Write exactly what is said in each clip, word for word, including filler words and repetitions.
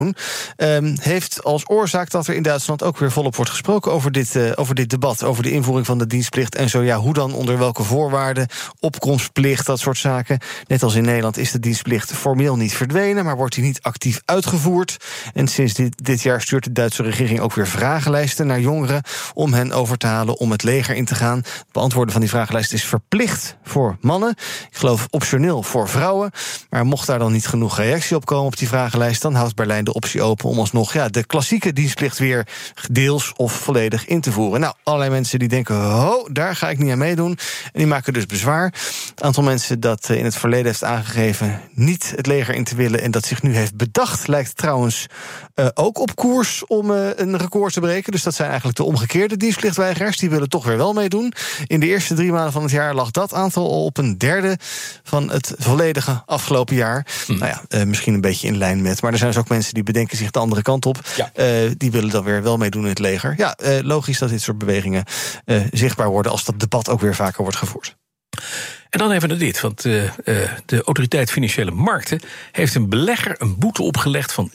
Um, heeft als oorzaak dat er in Duitsland ook weer volop wordt gesproken over dit, uh, over dit debat, over de invoering van de dienstplicht en zo ja, hoe dan, onder welke voorwaarden, opkomstplicht, dat soort zaken. Net als in Nederland is de dienstplicht formeel niet verdwenen, maar wordt die niet actief uitgevoerd. En sinds dit, dit jaar stuurt de Duitse regering ook weer vragenlijsten naar jongeren om hen over te halen om het leger in te gaan. Het beantwoorden van die vragenlijst is verplicht voor mannen. Ik geloof optioneel voor vrouwen. Maar mocht daar dan niet genoeg reactie op komen op die vragenlijst, dan houdt Berlijn de optie open om alsnog ja, de klassieke dienstplicht weer deels of volledig in te voeren. Nou, allerlei mensen die denken, ho, daar ga ik niet aan meedoen. En die maken dus bezwaar. Het aantal mensen dat in het verleden heeft aangegeven niet het leger in te willen en dat zich nu heeft bedacht, lijkt trouwens uh, ook op koers om uh, een record te breken. Dus dat zijn eigenlijk de omgekeerde dienstplichtweigeraars. Die willen toch weer wel meedoen. In de eerste drie maanden van het jaar lag dat aantal al op een derde van het volledige afgelopen jaar. Hm. Nou ja, uh, misschien een beetje in lijn met. Maar er zijn dus ook mensen die bedenken zich de andere kant op. Ja. Uh, die willen dan weer wel meedoen in het leger. Ja, uh, logisch dat dit soort bewegingen uh, zichtbaar worden als dat debat ook weer vaker wordt gevoerd. En dan even naar dit, want uh, uh, de Autoriteit Financiële Markten heeft een belegger een boete opgelegd van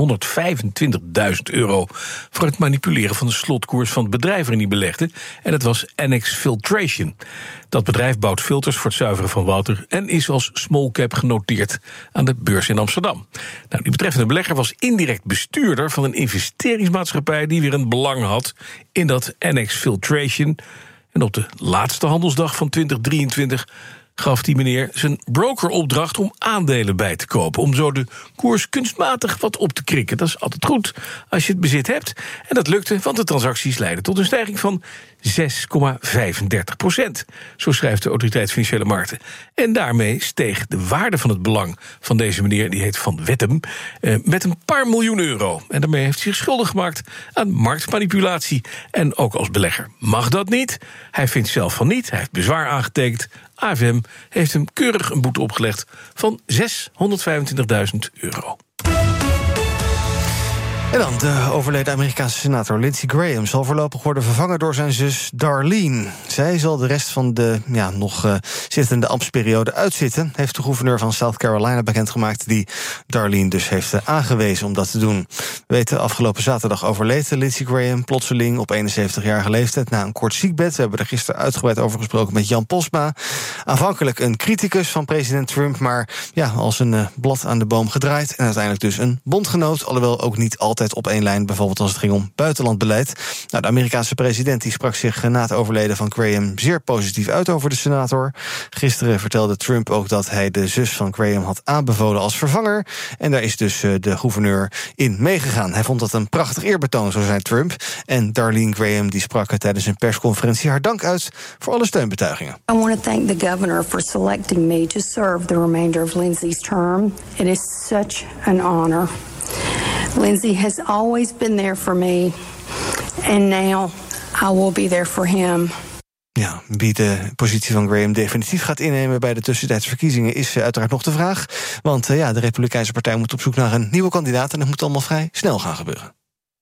zeshonderdvijfentwintigduizend euro voor het manipuleren van de slotkoers van het bedrijf waarin hij belegde. En dat was N X Filtration. Dat bedrijf bouwt filters voor het zuiveren van water en is als small cap genoteerd aan de beurs in Amsterdam. Nou, die betreffende belegger was indirect bestuurder van een investeringsmaatschappij die weer een belang had in dat N X Filtration. En op de laatste handelsdag van twintig drieëntwintig gaf die meneer zijn broker opdracht om aandelen bij te kopen, om zo de koers kunstmatig wat op te krikken. Dat is altijd goed als je het bezit hebt. En dat lukte, want de transacties leidden tot een stijging van zes komma vijfendertig procent. Zo schrijft de Autoriteit Financiële Markten. En daarmee steeg de waarde van het belang van deze meneer, die heet Van Wettem, eh, met een paar miljoen euro. En daarmee heeft hij zich schuldig gemaakt aan marktmanipulatie. En ook als belegger mag dat niet. Hij vindt zelf van niet. Hij heeft bezwaar aangetekend. A F M heeft hem keurig een boete opgelegd van zeshonderdvijfentwintigduizend euro. En dan de overleden Amerikaanse senator Lindsey Graham zal voorlopig worden vervangen door zijn zus Darlene. Zij zal de rest van de ja, nog uh, zittende ambtsperiode uitzitten, heeft de gouverneur van South Carolina bekendgemaakt, die Darlene dus heeft uh, aangewezen om dat te doen. We weten, afgelopen zaterdag overleed Lindsey Graham plotseling op eenenzeventigjarige leeftijd na een kort ziekbed. We hebben er gisteren uitgebreid over gesproken met Jan Posma. Aanvankelijk een criticus van president Trump, maar ja, als een uh, blad aan de boom gedraaid en uiteindelijk dus een bondgenoot, alhoewel ook niet altijd op één lijn, bijvoorbeeld als het ging om buitenlandbeleid. Nou, de Amerikaanse president die sprak zich na het overlijden van Graham zeer positief uit over de senator. Gisteren vertelde Trump ook dat hij de zus van Graham had aanbevolen als vervanger. En daar is dus uh, de gouverneur in meegegaan. Hij vond dat een prachtig eerbetoon, zo zei Trump. En Darlene Graham die sprak tijdens een persconferentie haar dank uit voor alle steunbetuigingen. I want to thank the governor for selecting me to serve the remainder of Lindsey's term. It is such an honor. Lindsey has always been there for me, and now I will be there for him. Ja, wie de positie van Graham definitief gaat innemen bij de tussentijdse verkiezingen is uh, uiteraard nog de vraag. Want uh, ja, de Republikeinse partij moet op zoek naar een nieuwe kandidaat en dat moet allemaal vrij snel gaan gebeuren.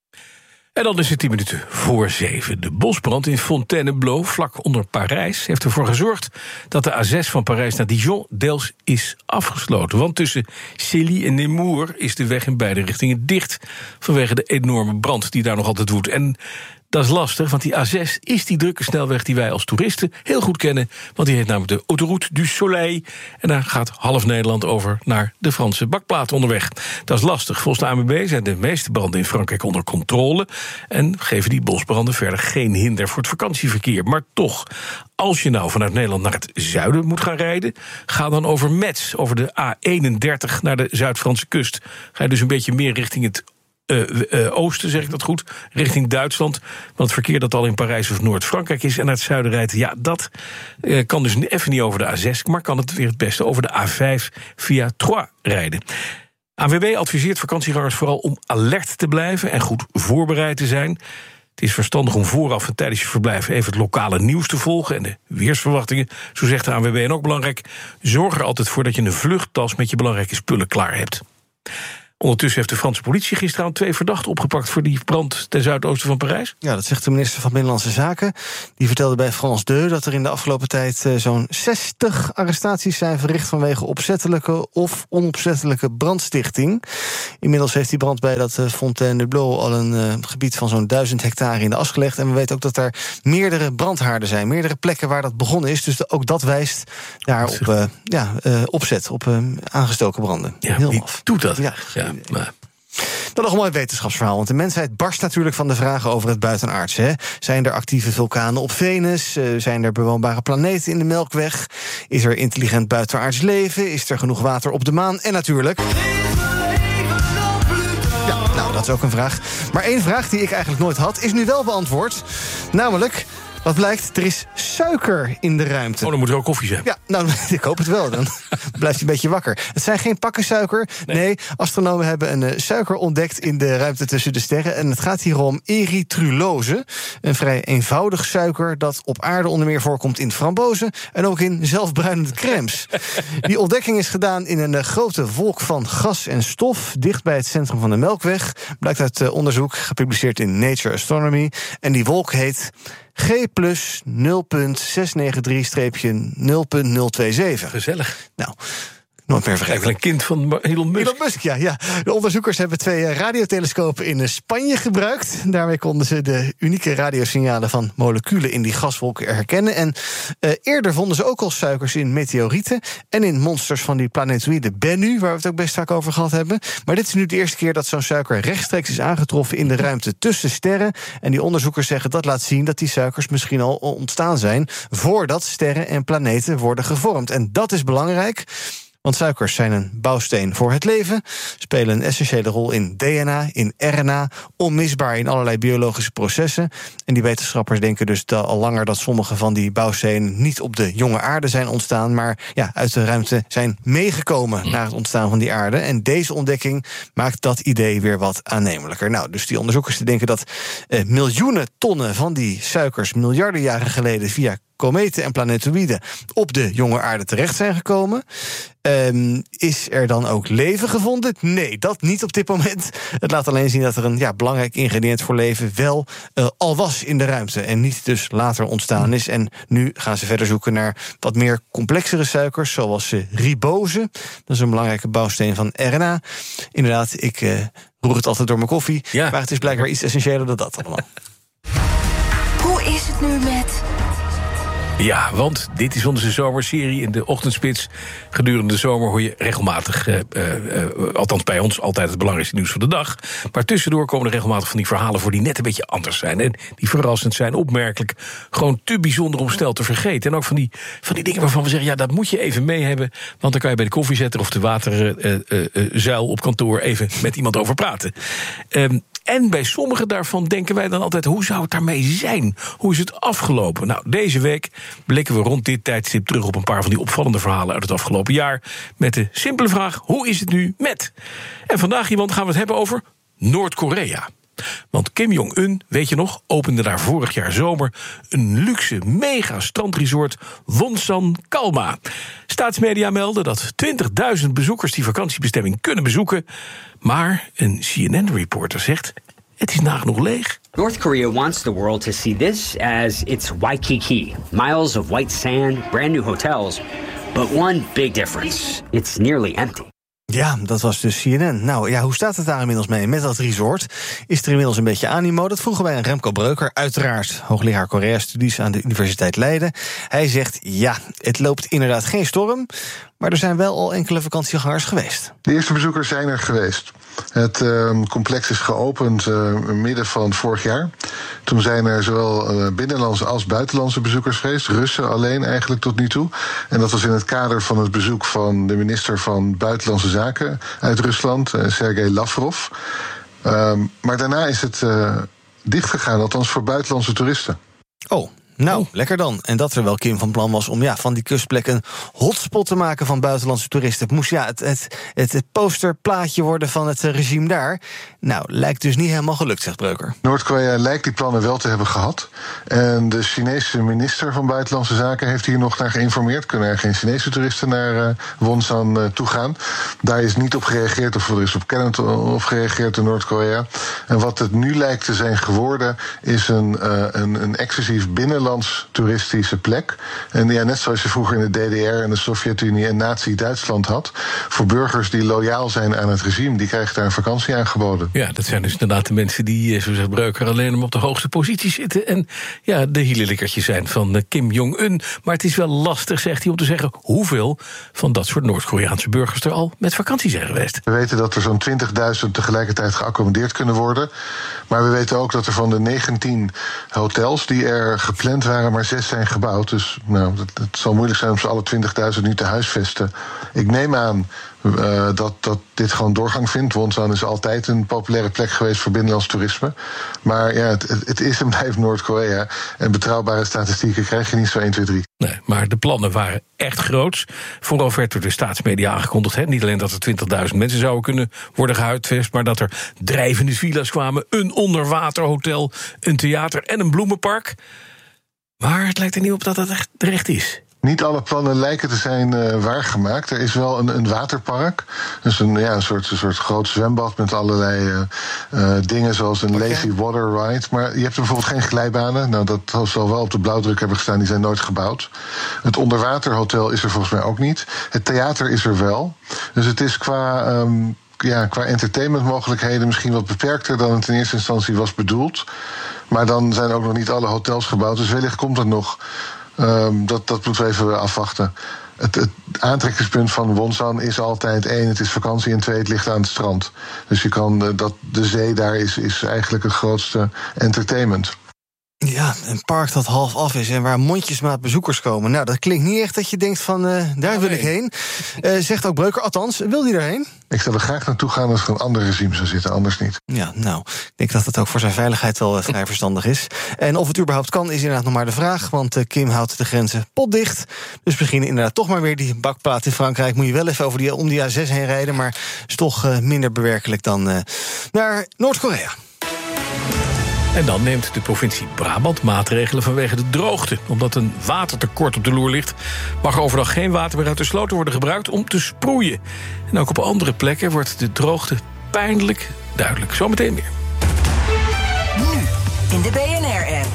En dan is het tien minuten voor zeven. De bosbrand in Fontainebleau, vlak onder Parijs, heeft ervoor gezorgd dat de A zes van Parijs naar Dijon deels is afgesloten. Want tussen Cély en Nemours is de weg in beide richtingen dicht vanwege de enorme brand die daar nog altijd woedt. En dat is lastig, want die A zes is die drukke snelweg die wij als toeristen heel goed kennen. Want die heet namelijk de Autoroute du Soleil. En daar gaat half Nederland over naar de Franse bakplaat onderweg. Dat is lastig. Volgens de A N W B zijn de meeste branden in Frankrijk onder controle. En geven die bosbranden verder geen hinder voor het vakantieverkeer. Maar toch, als je nou vanuit Nederland naar het zuiden moet gaan rijden, ga dan over Metz, over de A eenendertig naar de Zuid-Franse kust. Ga je dus een beetje meer richting het Uh, uh, oosten, zeg ik dat goed, richting Duitsland. Want het verkeer dat al in Parijs of Noord-Frankrijk is en naar het zuiden rijdt, ja, dat uh, kan dus even niet over de A zes, maar kan het weer het beste over de A vijf via Troyes rijden. A N W B adviseert vakantiegangers vooral om alert te blijven en goed voorbereid te zijn. Het is verstandig om vooraf en tijdens je verblijf even het lokale nieuws te volgen en de weersverwachtingen, zo zegt de A N W B. En ook belangrijk, zorg er altijd voor dat je een vluchttas met je belangrijke spullen klaar hebt. Ondertussen heeft de Franse politie gisteravond twee verdachten opgepakt voor die brand ten zuidoosten van Parijs. Ja, dat zegt de minister van Binnenlandse Zaken. Die vertelde bij France deux dat er in de afgelopen tijd uh, zo'n zestig arrestaties zijn verricht vanwege opzettelijke of onopzettelijke brandstichting. Inmiddels heeft die brand bij dat uh, Fontainebleau al een uh, gebied van zo'n duizend hectare in de as gelegd. En we weten ook dat er meerdere brandhaarden zijn, meerdere plekken waar dat begonnen is. Dus de, ook dat wijst daar op uh, ja, uh, opzet, op uh, aangestoken branden. Ja, heel wie maf. doet dat? Ja. Ja, maar... Dan nog een mooi wetenschapsverhaal, want de mensheid barst natuurlijk van de vragen over het buitenaardse. Hè? Zijn er actieve vulkanen op Venus? Uh, zijn er bewoonbare planeten in de Melkweg? Is er intelligent buitenaards leven? Is er genoeg water op de maan? En natuurlijk... Ja, nou, dat is ook een vraag. Maar één vraag die ik eigenlijk nooit had, is nu wel beantwoord. Namelijk... Wat blijkt, er is suiker in de ruimte. Oh, dan moet er ook koffie zijn. Ja, nou, ik hoop het wel. Dan blijft je een beetje wakker. Het zijn geen pakken suiker. Nee, nee astronomen hebben een uh, suiker ontdekt in de ruimte tussen de sterren. En het gaat hier om erythrulose. Een vrij eenvoudig suiker dat op aarde onder meer voorkomt in frambozen en ook in zelfbruinende crèmes. Die ontdekking is gedaan in een uh, grote wolk van gas en stof dicht bij het centrum van de Melkweg. Blijkt uit uh, onderzoek gepubliceerd in Nature Astronomy. En die wolk heet G plus nul komma zes negen drie nul komma nul twee zeven. Gezellig. Nou, nooit meer vergeten. Eigenlijk een kind van Elon Musk. Elon Musk, ja, ja. De onderzoekers hebben twee radiotelescopen in Spanje gebruikt. Daarmee konden ze de unieke radiosignalen van moleculen in die gaswolken herkennen. En uh, eerder vonden ze ook al suikers in meteorieten en in monsters van die planetoïde Bennu, waar we het ook best vaak over gehad hebben. Maar dit is nu de eerste keer dat zo'n suiker rechtstreeks is aangetroffen in de ruimte tussen sterren. En die onderzoekers zeggen dat laat zien dat die suikers misschien al ontstaan zijn voordat sterren en planeten worden gevormd. En dat is belangrijk. Want suikers zijn een bouwsteen voor het leven, spelen een essentiële rol in D N A, in R N A, onmisbaar in allerlei biologische processen. En die wetenschappers denken dus dat al langer dat sommige van die bouwstenen niet op de jonge aarde zijn ontstaan, maar ja, uit de ruimte zijn meegekomen naar het ontstaan van die aarde. En deze ontdekking maakt dat idee weer wat aannemelijker. Nou, dus die onderzoekers die denken dat eh, miljoenen tonnen van die suikers miljarden jaren geleden via kometen en planetoïden op de jonge aarde terecht zijn gekomen. Um, is er dan ook leven gevonden? Nee, dat niet op dit moment. Het laat alleen zien dat er een ja, belangrijk ingrediënt voor leven wel uh, al was in de ruimte en niet dus later ontstaan is. En nu gaan ze verder zoeken naar wat meer complexere suikers, zoals uh, ribose. Dat is een belangrijke bouwsteen van R N A. Inderdaad, ik uh, roer het altijd door mijn koffie, ja. Maar het is blijkbaar iets essentiëler dan dat allemaal. Hoe is het nu met... Ja, want dit is onze zomerserie in de ochtendspits. Gedurende de zomer hoor je regelmatig, uh, uh, uh, althans bij ons, altijd het belangrijkste nieuws van de dag. Maar tussendoor komen er regelmatig van die verhalen voor die net een beetje anders zijn. En die verrassend zijn, opmerkelijk, gewoon te bijzonder om snel te vergeten. En ook van die, van die dingen waarvan we zeggen, ja, dat moet je even mee hebben. Want dan kan je bij de koffiezetter of de waterzuil uh, uh, uh, op kantoor even met iemand over praten. Um, En bij sommige daarvan denken wij dan altijd, hoe zou het daarmee zijn? Hoe is het afgelopen? Nou, deze week blikken we rond dit tijdstip terug op een paar van die opvallende verhalen uit het afgelopen jaar. Met de simpele vraag, hoe is het nu met? En vandaag iemand gaan we het hebben over Noord-Korea. Want Kim Jong-un, weet je nog, opende daar vorig jaar zomer een luxe mega-strandresort Wonsan Kalma. Staatsmedia melden dat twintigduizend bezoekers die vakantiebestemming kunnen bezoeken. Maar een C N N-reporter zegt, het is nagenoeg leeg. North Korea wants the world to see this as its Waikiki. Miles of white sand, brand new hotels. But one big difference, it's nearly empty. Ja, dat was dus C N N. Nou ja, hoe staat het daar inmiddels mee met dat resort? Is er inmiddels een beetje animo? Dat vroegen wij aan Remco Breuker, uiteraard hoogleraar Korea-studies aan de Universiteit Leiden. Hij zegt, ja, het loopt inderdaad geen storm, maar er zijn wel al enkele vakantiegangers geweest. De eerste bezoekers zijn er geweest. Het uh, complex is geopend uh, midden van vorig jaar. Toen zijn er zowel uh, binnenlandse als buitenlandse bezoekers geweest. Russen alleen eigenlijk tot nu toe. En dat was in het kader van het bezoek van de minister van Buitenlandse Zaken uit Rusland, uh, Sergei Lavrov. Uh, maar daarna is het uh, dichtgegaan, althans voor buitenlandse toeristen. Oh. Nou, Oh. lekker dan. En dat er wel Kim van plan was om ja, van die kustplek een hotspot te maken van buitenlandse toeristen. Het moest ja, het, het, het, het posterplaatje worden van het regime daar. Nou, lijkt dus niet helemaal gelukt, zegt Breuker. Noord-Korea lijkt die plannen wel te hebben gehad. En de Chinese minister van Buitenlandse Zaken heeft hier nog naar geïnformeerd. Kunnen er geen Chinese toeristen naar uh, Wonsan uh, toe gaan? Daar is niet op gereageerd, of er is op kennend op gereageerd door Noord-Korea. En wat het nu lijkt te zijn geworden, is een, uh, een, een exclusief binnenlands toeristische plek. En ja, net zoals je vroeger in de D D R en de Sovjet-Unie en Nazi-Duitsland had. Voor burgers die loyaal zijn aan het regime, die krijgen daar een vakantie aangeboden. Ja, dat zijn dus inderdaad de mensen die, zo zegt Breuker, alleen maar op de hoogste positie zitten. En ja, de hielelikkertjes zijn van Kim Jong-un. Maar het is wel lastig, zegt hij, om te zeggen hoeveel van dat soort Noord-Koreaanse burgers er al met vakantie zijn geweest. We weten dat er zo'n twintigduizend tegelijkertijd geaccommodeerd kunnen worden. Maar we weten ook dat er van de negentien hotels die er gepland waren, maar zes zijn gebouwd. Dus nou, het, het zal moeilijk zijn om ze alle twintigduizend nu te huisvesten. Ik neem aan uh, dat, dat dit gewoon doorgang vindt. Wonsan is altijd een populaire plek geweest voor binnenlands toerisme. Maar ja, het, het is en blijft Noord-Korea. En betrouwbare statistieken krijg je niet zo één, twee, drie. Nee, maar de plannen waren echt groots. Vooral werd door de staatsmedia aangekondigd. Hè? Niet alleen dat er twintigduizend mensen zouden kunnen worden gehuisvest, maar dat er drijvende villa's kwamen, een onderwaterhotel, een theater en een bloemenpark. Maar het lijkt er niet op dat dat echt terecht is. Niet alle plannen lijken te zijn uh, waargemaakt. Er is wel een, een waterpark. Dus een, ja, een, soort, een soort groot zwembad met allerlei uh, uh, dingen zoals een okay. lazy water ride. Maar je hebt er bijvoorbeeld geen glijbanen. Nou, dat zal wel op de blauwdruk hebben gestaan. Die zijn nooit gebouwd. Het onderwaterhotel is er volgens mij ook niet. Het theater is er wel. Dus het is qua... Um, Ja, qua entertainmentmogelijkheden misschien wat beperkter dan het in eerste instantie was bedoeld. Maar dan zijn ook nog niet alle hotels gebouwd. Dus wellicht komt het nog. Um, dat, dat moeten we even afwachten. Het, het aantrekkingspunt van Wonsan is altijd één, het is vakantie, en twee, het ligt aan het strand. Dus je kan, dat, de zee daar is, is eigenlijk het grootste entertainment. Ja, een park dat half af is en waar mondjesmaat bezoekers komen. Nou, dat klinkt niet echt dat je denkt van, uh, daar oh, wil nee. ik heen. Uh, zegt ook Breuker, althans, wil die daarheen? Ik zou er graag naartoe gaan als er een ander regime zou zitten, anders niet. Ja, nou, ik denk dat het ook voor zijn veiligheid wel uh, vrij verstandig is. En of het überhaupt kan, is inderdaad nog maar de vraag. Want uh, Kim houdt de grenzen potdicht. Dus misschien inderdaad toch maar weer die bakplaat in Frankrijk. Moet je wel even over die, om die A zes heen rijden, maar is toch uh, minder bewerkelijk dan uh, naar Noord-Korea. En dan neemt de provincie Brabant maatregelen vanwege de droogte. Omdat een watertekort op de loer ligt, mag er overdag geen water meer uit de sloten worden gebruikt om te sproeien. En ook op andere plekken wordt de droogte pijnlijk duidelijk. Zometeen meer. Nu in de B N R-app.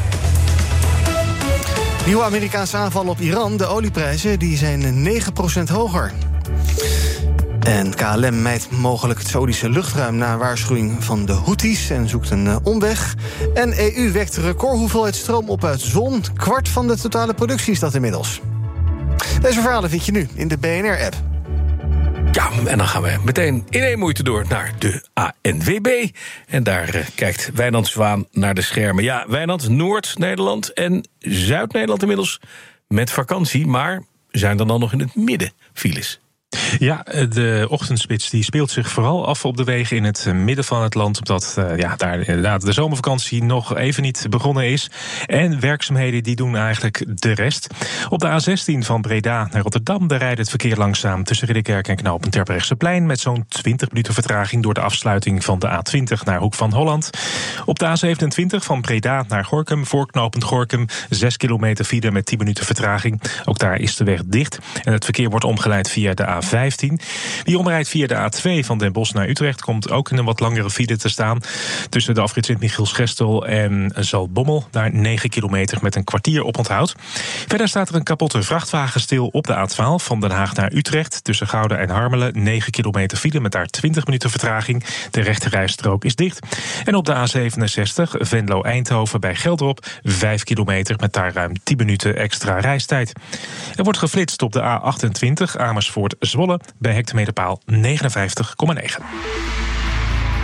Nieuwe Amerikaanse aanval op Iran. De olieprijzen die zijn negen procent hoger. En K L M mijdt mogelijk het Saoedische luchtruim na waarschuwing van de Houthis en zoekt een uh, omweg. En E U wekt record hoeveelheid stroom op uit zon. Kwart van de totale productie is dat inmiddels. Deze verhalen vind je nu in de B N R-app. Ja, en dan gaan we meteen in één moeite door naar de A N W B. En daar uh, kijkt Wijnand Zwaan naar de schermen. Ja, Wijnand, Noord-Nederland en Zuid-Nederland inmiddels met vakantie. Maar zijn er dan nog in het midden files? Ja, de ochtendspits die speelt zich vooral af op de wegen in het midden van het land, omdat uh, ja, daar inderdaad de zomervakantie nog even niet begonnen is. En werkzaamheden die doen eigenlijk de rest. Op de A zestien van Breda naar Rotterdam, daar rijdt het verkeer langzaam tussen Ridderkerk en knooppunt Terbrechtseplein met zo'n twintig minuten vertraging door de afsluiting van de A twintig naar Hoek van Holland. Op de A zevenentwintig van Breda naar Gorinchem, voor knooppunt Gorinchem, zes kilometer file met tien minuten vertraging. Ook daar is de weg dicht en het verkeer wordt omgeleid via de A vijftien. Wie omrijdt via de A twee van Den Bosch naar Utrecht komt ook in een wat langere file te staan. Tussen de afrit Sint-Michiels-Gestel en Zaltbommel. Daar negen kilometer met een kwartier op onthoud. Verder staat er een kapotte vrachtwagen stil op de A twaalf van Den Haag naar Utrecht. Tussen Gouda en Harmelen negen kilometer file met daar twintig minuten vertraging. De rechterrijstrook is dicht. En op de A zevenenzestig Venlo-Eindhoven bij Gelderop vijf kilometer met daar ruim tien minuten extra reistijd. Er wordt geflitst op de A achtentwintig Amersfoort-Zwolle bij hectometerpaal negenenvijftig komma negen.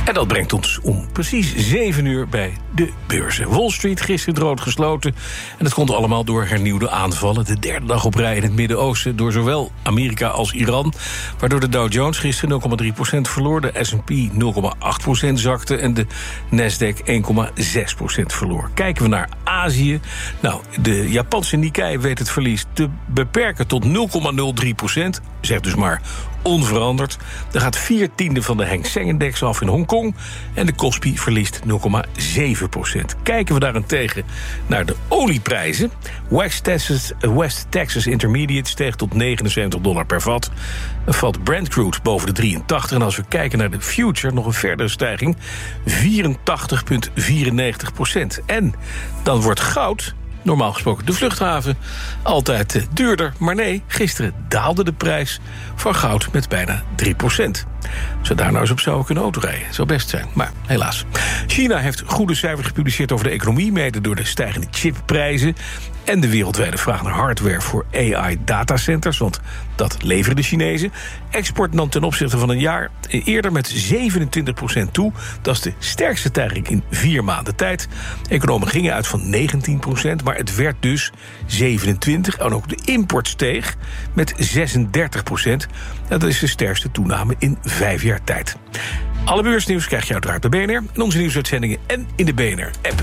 En dat brengt ons om precies zeven uur bij de beurzen. Wall Street gisteren rood gesloten. En dat komt allemaal door hernieuwde aanvallen. De derde dag op rij in het Midden-Oosten door zowel Amerika als Iran. Waardoor de Dow Jones gisteren nul komma drie procent verloor. De S en P nul komma acht procent zakte. En de Nasdaq één komma zes procent verloor. Kijken we naar Azië. Nou, de Japanse Nikkei weet het verlies te beperken tot nul komma nul drie procent. Zegt dus maar onveranderd. Er gaat vier tiende van de Hang Seng-index af in Hongkong. En de Kospi verliest nul komma zeven procent. Kijken we daarentegen naar de olieprijzen. West Texas, West Texas Intermediate steeg tot negenenzeventig dollar per vat. Dan valt Brent Crude boven de drieëntachtig. En als we kijken naar de future, nog een verdere stijging. vierentachtig komma vierennegentig procent. En dan wordt goud, normaal gesproken de vluchthaven, altijd uh, duurder. Maar nee, gisteren daalde de prijs van goud met bijna drie procent. Zou daar nou eens op zouden kunnen autorijden? Zou best zijn, maar helaas. China heeft goede cijfers gepubliceerd over de economie, mede door de stijgende chipprijzen en de wereldwijde vraag naar hardware voor A I-datacenters, want dat leveren de Chinezen. Export nam ten opzichte van een jaar eerder met zevenentwintig procent toe. Dat is de sterkste stijging in vier maanden tijd. Economen gingen uit van negentien procent, maar het werd dus zevenentwintig. En ook de import steeg met zesendertig procent. Dat is de sterkste toename in vijf jaar tijd. Alle beursnieuws krijg je uiteraard bij B N R, in onze nieuwsuitzendingen en in de B N R-app.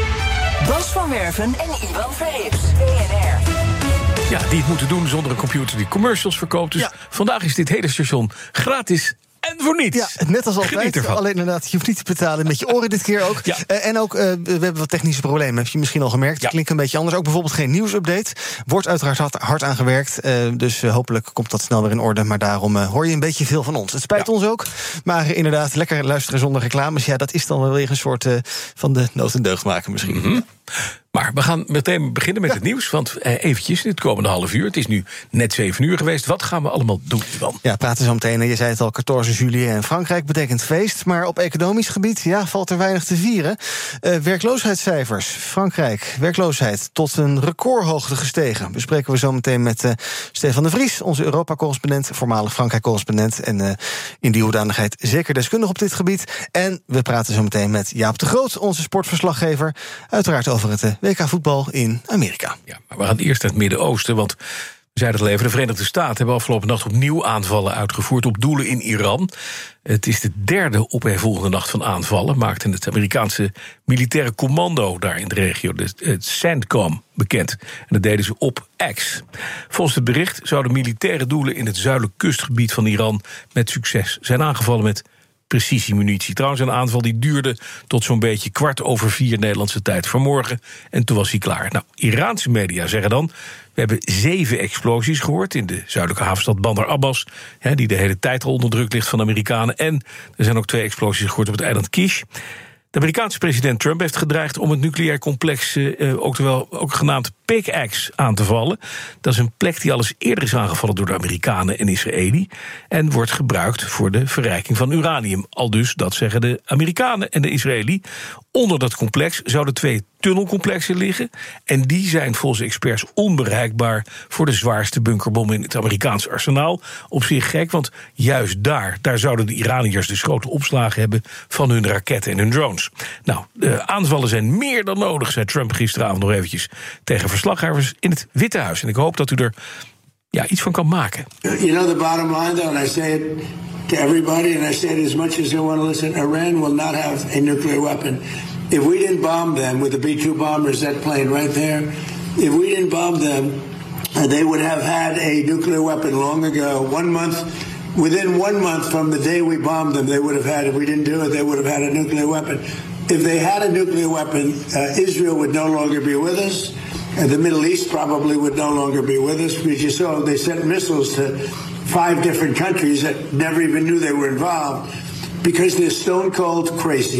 Bas van Werven en Ivan Verrips, B N R. Ja, die het moeten doen zonder een computer die commercials verkoopt. Dus ja, vandaag is dit hele station gratis en voor niets. Ja, net als altijd. Alleen inderdaad, je hoeft niet te betalen met je oren dit keer ook. Ja. Uh, en ook, uh, we hebben wat technische problemen. Heb je misschien al gemerkt. Het ja. klinkt een beetje anders. Ook bijvoorbeeld geen nieuwsupdate. Wordt uiteraard hard, hard aan gewerkt. Uh, dus uh, hopelijk komt dat snel weer in orde. Maar daarom uh, hoor je een beetje veel van ons. Het spijt ja. ons ook. Maar uh, inderdaad, lekker luisteren zonder reclames. Ja, dat is dan wel weer een soort uh, van de nood en deugd maken misschien. Mm-hmm. Maar we gaan meteen beginnen met ja. het nieuws. Want eh, eventjes, dit komende half uur. Het is nu net zeven uur geweest. Wat gaan we allemaal doen, Ivan? Ja, praten zo meteen. Je zei het al, veertien juli en Frankrijk betekent feest. Maar op economisch gebied ja, valt er weinig te vieren. Uh, werkloosheidscijfers. Frankrijk, werkloosheid tot een recordhoogte gestegen. Bespreken we zo meteen met uh, Stefan de Vries, onze Europa-correspondent, voormalig Frankrijk-correspondent. En uh, in die hoedanigheid zeker deskundig op dit gebied. En we praten zo meteen met Jaap de Groot, onze sportverslaggever. Uiteraard over het uh, W K voetbal in Amerika. Ja, maar we gaan eerst naar het Midden-Oosten, want we zeiden het al even, de Verenigde Staten hebben afgelopen nacht opnieuw aanvallen uitgevoerd op doelen in Iran. Het is de derde opeenvolgende nacht van aanvallen, maakte het Amerikaanse militaire commando daar in de regio, het CENTCOM, bekend. En dat deden ze op X. Volgens het bericht zouden militaire doelen in het zuidelijk kustgebied van Iran met succes zijn aangevallen met precisiemunitie. Trouwens, een aanval die duurde tot zo'n beetje kwart over vier Nederlandse tijd vanmorgen. En toen was hij klaar. Nou, Iraanse media zeggen dan, we hebben zeven explosies gehoord in de zuidelijke havenstad Bandar Abbas, hè, die de hele tijd al onder druk ligt van de Amerikanen. En er zijn ook twee explosies gehoord op het eiland Kish. De Amerikaanse president Trump heeft gedreigd om het nucleair complex, uh, ook, terwijl, ook genaamd Pickaxe, aan te vallen. Dat is een plek die al eens eerder is aangevallen door de Amerikanen en Israëli en wordt gebruikt voor de verrijking van uranium. Al dus, dat zeggen de Amerikanen en de Israëli. Onder dat complex zouden twee tunnelcomplexen liggen. En die zijn volgens experts onbereikbaar voor de zwaarste bunkerbom in het Amerikaanse arsenaal. Op zich gek, want juist daar, daar zouden de Iraniërs dus grote opslagen hebben van hun raketten en hun drones. Nou, de aanvallen zijn meer dan nodig, zei Trump gisteravond nog eventjes tegen verslaggevers in het Witte Huis. En ik hoop dat u er ja, iets van kan maken. You know the bottom line, though, and I say it to everybody, and I say it as much as they want to listen, Iran will not have a nuclear weapon. If we didn't bomb them with the B two bombers, that plane right there, if we didn't bomb them, uh, they would have had a nuclear weapon long ago. One month, within one month from the day we bombed them, they would have had, if we didn't do it, they would have had a nuclear weapon. If they had a nuclear weapon, uh, Israel would no longer be with us. And the Middle East probably would no longer be with us, because you saw they sent missiles to five different countries that never even knew they were involved, because they're stone cold crazy.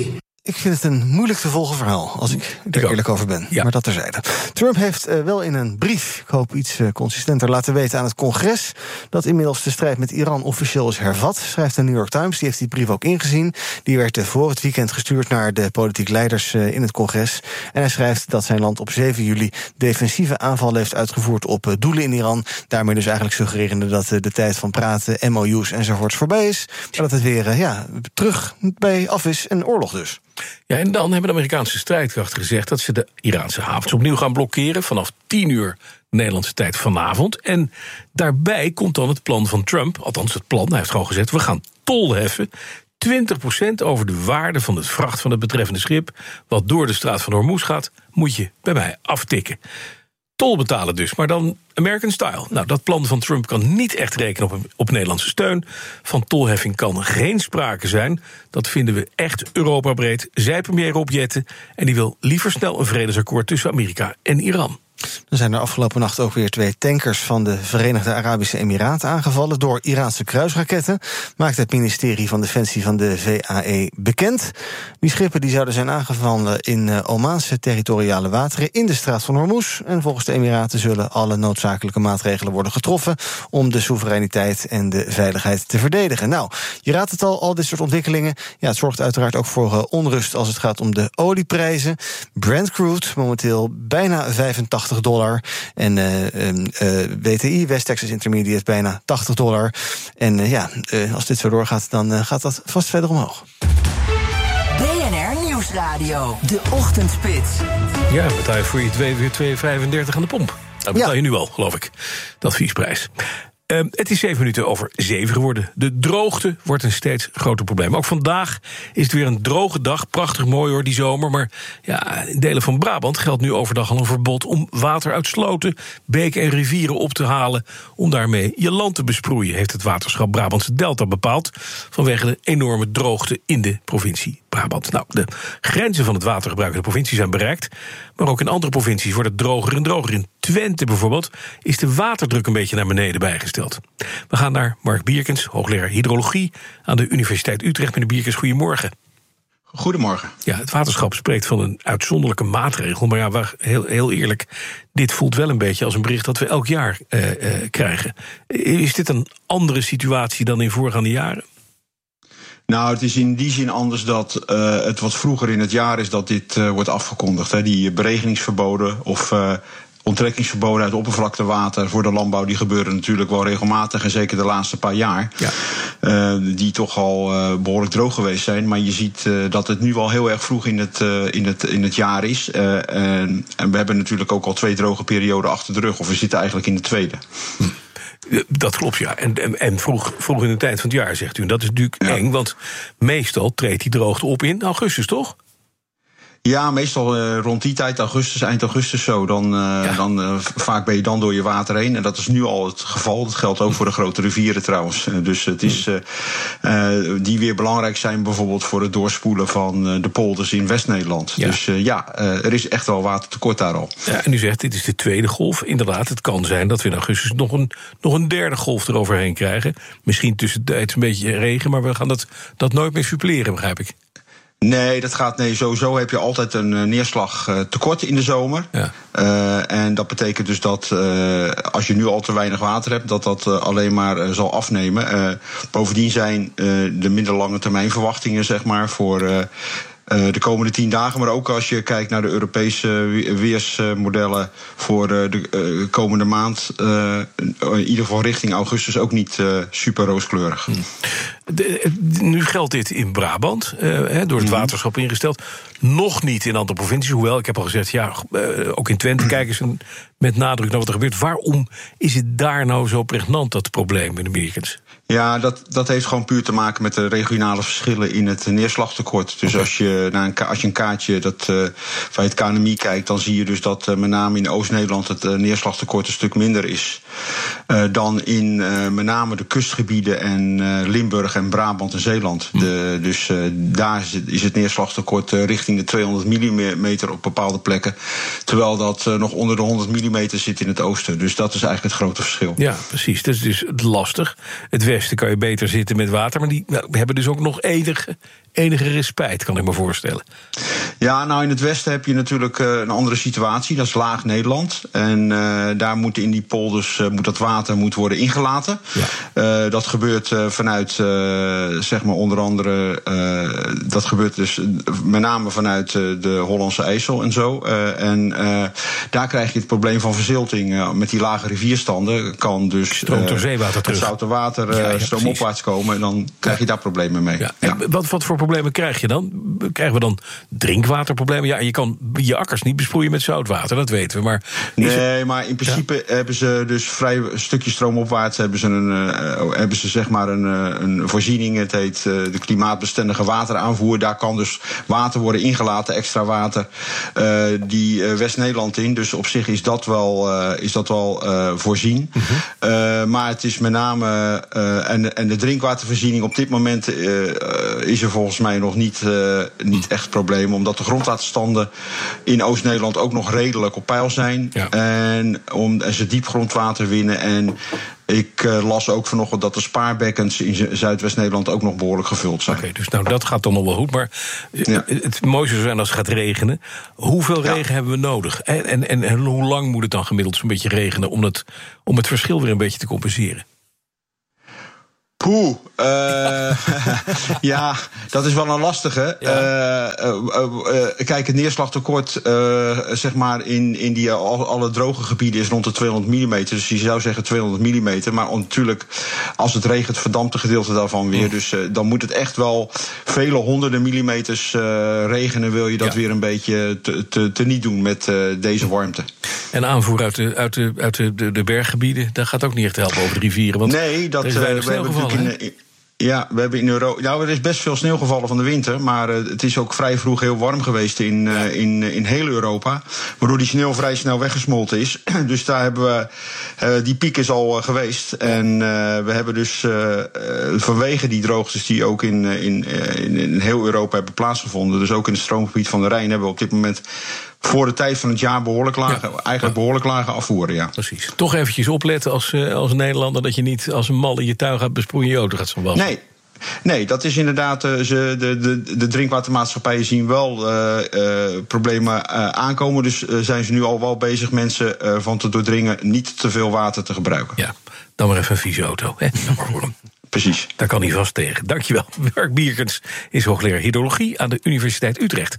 Ik vind het een moeilijk te volgen verhaal, als ik er eerlijk over ben. Ja. Maar dat terzijde. Trump heeft uh, wel in een brief, ik hoop iets uh, consistenter, laten weten aan het congres dat inmiddels de strijd met Iran officieel is hervat, schrijft de New York Times. Die heeft die brief ook ingezien. Die werd uh, voor het weekend gestuurd naar de politiek leiders uh, in het congres. En hij schrijft dat zijn land op zeven juli defensieve aanval heeft uitgevoerd op uh, doelen in Iran. Daarmee dus eigenlijk suggererende dat uh, de tijd van praten, M O U's enzovoorts voorbij is. Maar dat het weer uh, ja, terug bij af is en oorlog dus. Ja, en dan hebben de Amerikaanse strijdkrachten gezegd dat ze de Iraanse havens opnieuw gaan blokkeren vanaf tien uur Nederlandse tijd vanavond. En daarbij komt dan het plan van Trump, althans het plan, hij heeft gewoon gezegd, we gaan tol heffen, twintig procent over de waarde van het vracht van het betreffende schip, wat door de straat van Hormuz gaat, moet je bij mij aftikken. Tol betalen dus, maar dan American style. Nou, dat plan van Trump kan niet echt rekenen op, op Nederlandse steun. Van tolheffing kan geen sprake zijn. Dat vinden we echt Europa-breed, zei premier Rob Jetten. En die wil liever snel een vredesakkoord tussen Amerika en Iran. Er zijn er afgelopen nacht ook weer twee tankers van de Verenigde Arabische Emiraten aangevallen door Iraanse kruisraketten, maakt het ministerie van Defensie van de V A E bekend. Die schepen die zouden zijn aangevallen in Omaanse territoriale wateren in de straat van Hormuz. En volgens de Emiraten zullen alle noodzakelijke maatregelen worden getroffen om de soevereiniteit en de veiligheid te verdedigen. Nou, je raadt het al, al dit soort ontwikkelingen. Ja, het zorgt uiteraard ook voor uh, onrust als het gaat om de olieprijzen. Brent crude momenteel bijna vijfentachtig dollar. En uh, uh, W T I, West Texas Intermediate, bijna tachtig dollar. En uh, ja, uh, als dit zo doorgaat, dan uh, gaat dat vast verder omhoog. B N R Nieuwsradio, de ochtendspits. Ja, betaal je voor je twee, weer twee vijfendertig aan de pomp. Dat betaal je ja. nu al, geloof ik. De adviesprijs. Uh, het is zeven minuten over zeven geworden. De droogte wordt een steeds groter probleem. Ook vandaag is het weer een droge dag. Prachtig mooi hoor, die zomer. Maar ja, in delen van Brabant geldt nu overdag al een verbod om water uit sloten, beken en rivieren op te halen om daarmee je land te besproeien, heeft het waterschap Brabantse Delta bepaald, vanwege de enorme droogte in de provincie Brabant. Nou, de grenzen van het watergebruik in de provincie zijn bereikt, maar ook in andere provincies wordt het droger en droger. In Twente bijvoorbeeld is de waterdruk een beetje naar beneden bijgesteld. We gaan naar Mark Bierkens, hoogleraar hydrologie aan de Universiteit Utrecht. Meneer Bierkens, goedemorgen. Goedemorgen. Ja, het waterschap spreekt van een uitzonderlijke maatregel, maar ja, waar, heel, heel eerlijk, dit voelt wel een beetje als een bericht dat we elk jaar uh, uh, krijgen. Is dit een andere situatie dan in voorgaande jaren? Nou, het is in die zin anders dat uh, het wat vroeger in het jaar is dat dit uh, wordt afgekondigd. Hè. Die beregeningsverboden of uh, onttrekkingsverboden uit oppervlaktewater voor de landbouw, die gebeuren natuurlijk wel regelmatig en zeker de laatste paar jaar. Ja. Uh, die toch al uh, behoorlijk droog geweest zijn. Maar je ziet uh, dat het nu wel heel erg vroeg in het, uh, in het, in het jaar is. Uh, en, en we hebben natuurlijk ook al twee droge perioden achter de rug. Of we zitten eigenlijk in de tweede. Hm. Dat klopt, ja. En, en, en vroeg, vroeg in de tijd van het jaar, zegt u. En dat is natuurlijk ja. eng, want meestal treedt die droogte op in augustus, toch? Ja, meestal uh, rond die tijd, augustus, eind augustus zo. Dan, uh, ja. dan uh, vaak ben je dan door je water heen. En dat is nu al het geval. Dat geldt ook voor de grote rivieren trouwens. Uh, dus het is uh, uh, die weer belangrijk zijn bijvoorbeeld voor het doorspoelen van uh, de polders in West-Nederland. Ja. Dus uh, ja, uh, er is echt wel watertekort daar al. Ja, en u zegt, dit is de tweede golf. Inderdaad, het kan zijn dat we in augustus nog een, nog een derde golf eroverheen krijgen. Misschien tussentijds een beetje regen, maar we gaan dat, dat nooit meer suppleren, begrijp ik. Nee, dat gaat nee. Sowieso heb je altijd een uh, neerslagtekort uh, in de zomer. Ja. Uh, en dat betekent dus dat uh, als je nu al te weinig water hebt, dat dat uh, alleen maar uh, zal afnemen. Uh, bovendien zijn uh, de middellange termijn verwachtingen, zeg maar, voor Uh, Uh, de komende tien dagen, maar ook als je kijkt naar de Europese weersmodellen voor uh, de uh, komende maand, uh, in ieder geval richting augustus, ook niet uh, super rooskleurig. Hmm. De, de, nu geldt dit in Brabant, uh, he, door het hmm. waterschap ingesteld. Nog niet in andere provincies, hoewel, ik heb al gezegd, ja, uh, ook in Twente kijken ze met nadruk naar wat er gebeurt. Waarom is het daar nou zo pregnant, dat probleem in de Bierkens? Ja, dat, dat heeft gewoon puur te maken met de regionale verschillen in het neerslagtekort. Dus okay. als, je naar een, als je een kaartje dat, uh, van het K N M I kijkt, dan zie je dus dat uh, met name in Oost-Nederland het uh, neerslagtekort een stuk minder is uh, dan in uh, met name de kustgebieden en uh, Limburg en Brabant en Zeeland. Mm. De, dus uh, daar is het, is het neerslagtekort uh, richting de tweehonderd millimeter op bepaalde plekken, terwijl dat uh, nog onder de honderd millimeter zit in het oosten. Dus dat is eigenlijk het grote verschil. Ja, precies. Dat is dus lastig. Het westen Westen kan je beter zitten met water, maar die nou, hebben dus ook nog enige, enige respijt, kan ik me voorstellen. Ja, nou in het Westen heb je natuurlijk uh, een andere situatie. Dat is laag Nederland. En uh, daar moet in die polders uh, moet dat water moet worden ingelaten. Ja. Uh, dat gebeurt uh, vanuit, uh, zeg maar onder andere, uh, dat gebeurt dus met name vanuit uh, de Hollandse IJssel en zo. Uh, en uh, daar krijg je het probleem van verzilting. Uh, met die lage rivierstanden kan dus stroomt door zeewater uh, terug. Het zoute water uh, ja, ja, stroomopwaarts komen. En dan krijg je daar problemen mee. Ja. Ja. En wat, wat voor problemen krijg je dan? Krijgen we dan drinkwaterproblemen? Ja, je kan je akkers niet besproeien met zoutwater, dat weten we. Maar nee, het... maar in principe ja. hebben ze dus vrij een stukje stroomopwaarts hebben ze een uh, hebben ze zeg maar een, uh, een voorziening. Het heet uh, de klimaatbestendige wateraanvoer. Daar kan dus water worden ingelaten, extra water, uh, die uh, West-Nederland in. Dus op zich is dat wel uh, is dat wel uh, voorzien. Mm-hmm. Uh, maar het is met name uh, en, en de drinkwatervoorziening op dit moment uh, is er volgens mij nog niet uh, niet echt probleem, omdat de grondwaterstanden in Oost-Nederland ook nog redelijk op peil zijn. Ja. En, om, en ze diep grondwater winnen. En ik uh, las ook vanochtend dat de spaarbekkens in Zuidwest-Nederland ook nog behoorlijk gevuld zijn. Oké, okay, dus nou, dat gaat dan nog wel goed. Maar ja. het mooiste zou zijn als het gaat regenen. Hoeveel regen ja. hebben we nodig? En, en, en, en hoe lang moet het dan gemiddeld zo'n beetje regenen om het, om het verschil weer een beetje te compenseren? Poeh, uh, ja, dat is wel een lastige. Ja. Uh, uh, uh, kijk, het neerslagtekort, uh, zeg maar, in, in die, al, alle droge gebieden is rond de tweehonderd millimeter. Dus je zou zeggen tweehonderd millimeter. Maar natuurlijk, als het regent, verdampt de gedeelte daarvan weer. Mm. Dus uh, dan moet het echt wel vele honderden millimeters uh, regenen, wil je dat ja. weer een beetje te, te, te niet doen met uh, deze warmte. En aanvoer uit de, uit de, uit de, de, de berggebieden, dat gaat ook niet echt helpen over de rivieren. Want nee, dat is weinig sneeuwgevallen. In, ja, we hebben in Europa. Nou, er is best veel sneeuw gevallen van de winter. Maar uh, het is ook vrij vroeg heel warm geweest in, uh, in, in heel Europa. Waardoor die sneeuw vrij snel weggesmolten is. Dus daar hebben we. Uh, die piek is al uh, geweest. En uh, we hebben dus uh, uh, vanwege die droogtes die ook in, in, in, in heel Europa hebben plaatsgevonden. Dus ook in het stroomgebied van de Rijn hebben we op dit moment voor de tijd van het jaar behoorlijk lage, ja. eigenlijk behoorlijk lage afvoeren, ja. Precies. Toch eventjes opletten als, uh, als Nederlander dat je niet als een mal in je tuin gaat besproeien je auto gaat zo wassen. Nee. Nee, dat is inderdaad. Uh, ze, de, de, de drinkwatermaatschappijen zien wel uh, uh, problemen uh, aankomen. Dus uh, zijn ze nu al wel bezig mensen uh, van te doordringen niet te veel water te gebruiken. Ja, dan maar even een vieze auto. Hè? Precies. Daar kan hij vast tegen. Dankjewel. Mark Bierkens is hoogleraar hydrologie aan de Universiteit Utrecht.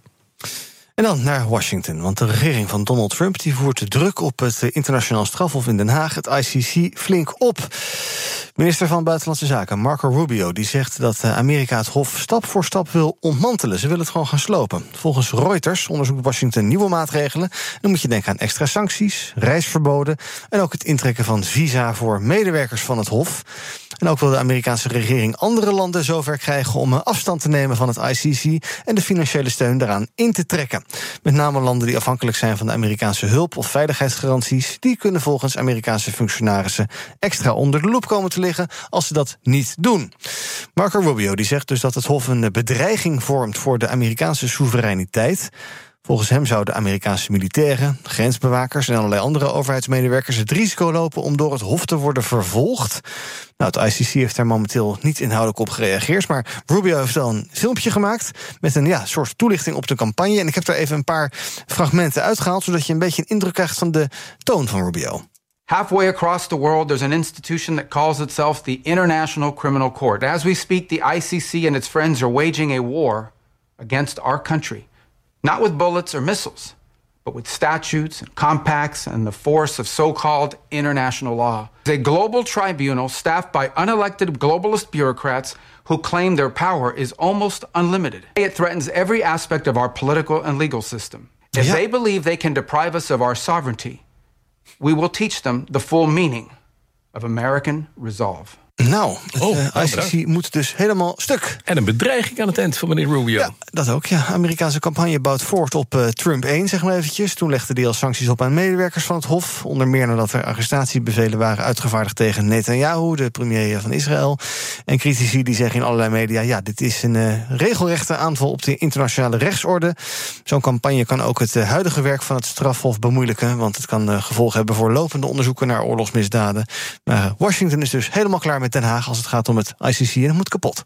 En dan naar Washington, want de regering van Donald Trump die voert de druk op het internationaal strafhof in Den Haag, het I C C, flink op. Minister van Buitenlandse Zaken Marco Rubio die zegt dat Amerika het hof stap voor stap wil ontmantelen. Ze willen het gewoon gaan slopen. Volgens Reuters onderzoekt Washington nieuwe maatregelen. Dan moet je denken aan extra sancties, reisverboden en ook het intrekken van visa voor medewerkers van het hof. En ook wil de Amerikaanse regering andere landen zover krijgen om afstand te nemen van het I C C en de financiële steun daaraan in te trekken. Met name landen die afhankelijk zijn van de Amerikaanse hulp of veiligheidsgaranties, die kunnen volgens Amerikaanse functionarissen extra onder de loep komen te liggen als ze dat niet doen. Marco Rubio die zegt dus dat het hof een bedreiging vormt voor de Amerikaanse soevereiniteit. Volgens hem zouden Amerikaanse militairen, grensbewakers en allerlei andere overheidsmedewerkers het risico lopen om door het hof te worden vervolgd. Nou, het I C C heeft daar momenteel niet inhoudelijk op gereageerd, maar Rubio heeft wel een filmpje gemaakt met een ja, soort toelichting op de campagne. En ik heb daar even een paar fragmenten uitgehaald, zodat je een beetje een indruk krijgt van de toon van Rubio. Halfway across the world, there's an institution that calls itself the International Criminal Court. As we speak, the I C C and its friends are waging a war against our country. Not with bullets or missiles, but with statutes and compacts and the force of so-called international law. It's a global tribunal staffed by unelected globalist bureaucrats who claim their power is almost unlimited. It threatens every aspect of our political and legal system. If yeah. they believe they can deprive us of our sovereignty, we will teach them the full meaning of American resolve. Nou, het oh, uh, I C C moet dus helemaal stuk. En een bedreiging aan het eind van meneer Rubio. Ja, dat ook, ja. De Amerikaanse campagne bouwt voort op uh, Trump één, zeg maar eventjes. Toen legde hij al sancties op aan medewerkers van het hof. Onder meer nadat er arrestatiebevelen waren uitgevaardigd tegen Netanyahu, de premier van Israël. En critici die zeggen in allerlei media, ja, dit is een uh, regelrechte aanval op de internationale rechtsorde. Zo'n campagne kan ook het uh, huidige werk van het strafhof bemoeilijken, want het kan uh, gevolgen hebben voor lopende onderzoeken naar oorlogsmisdaden. Maar uh, Washington is dus helemaal klaar met Den Haag als het gaat om het I C C en het moet kapot.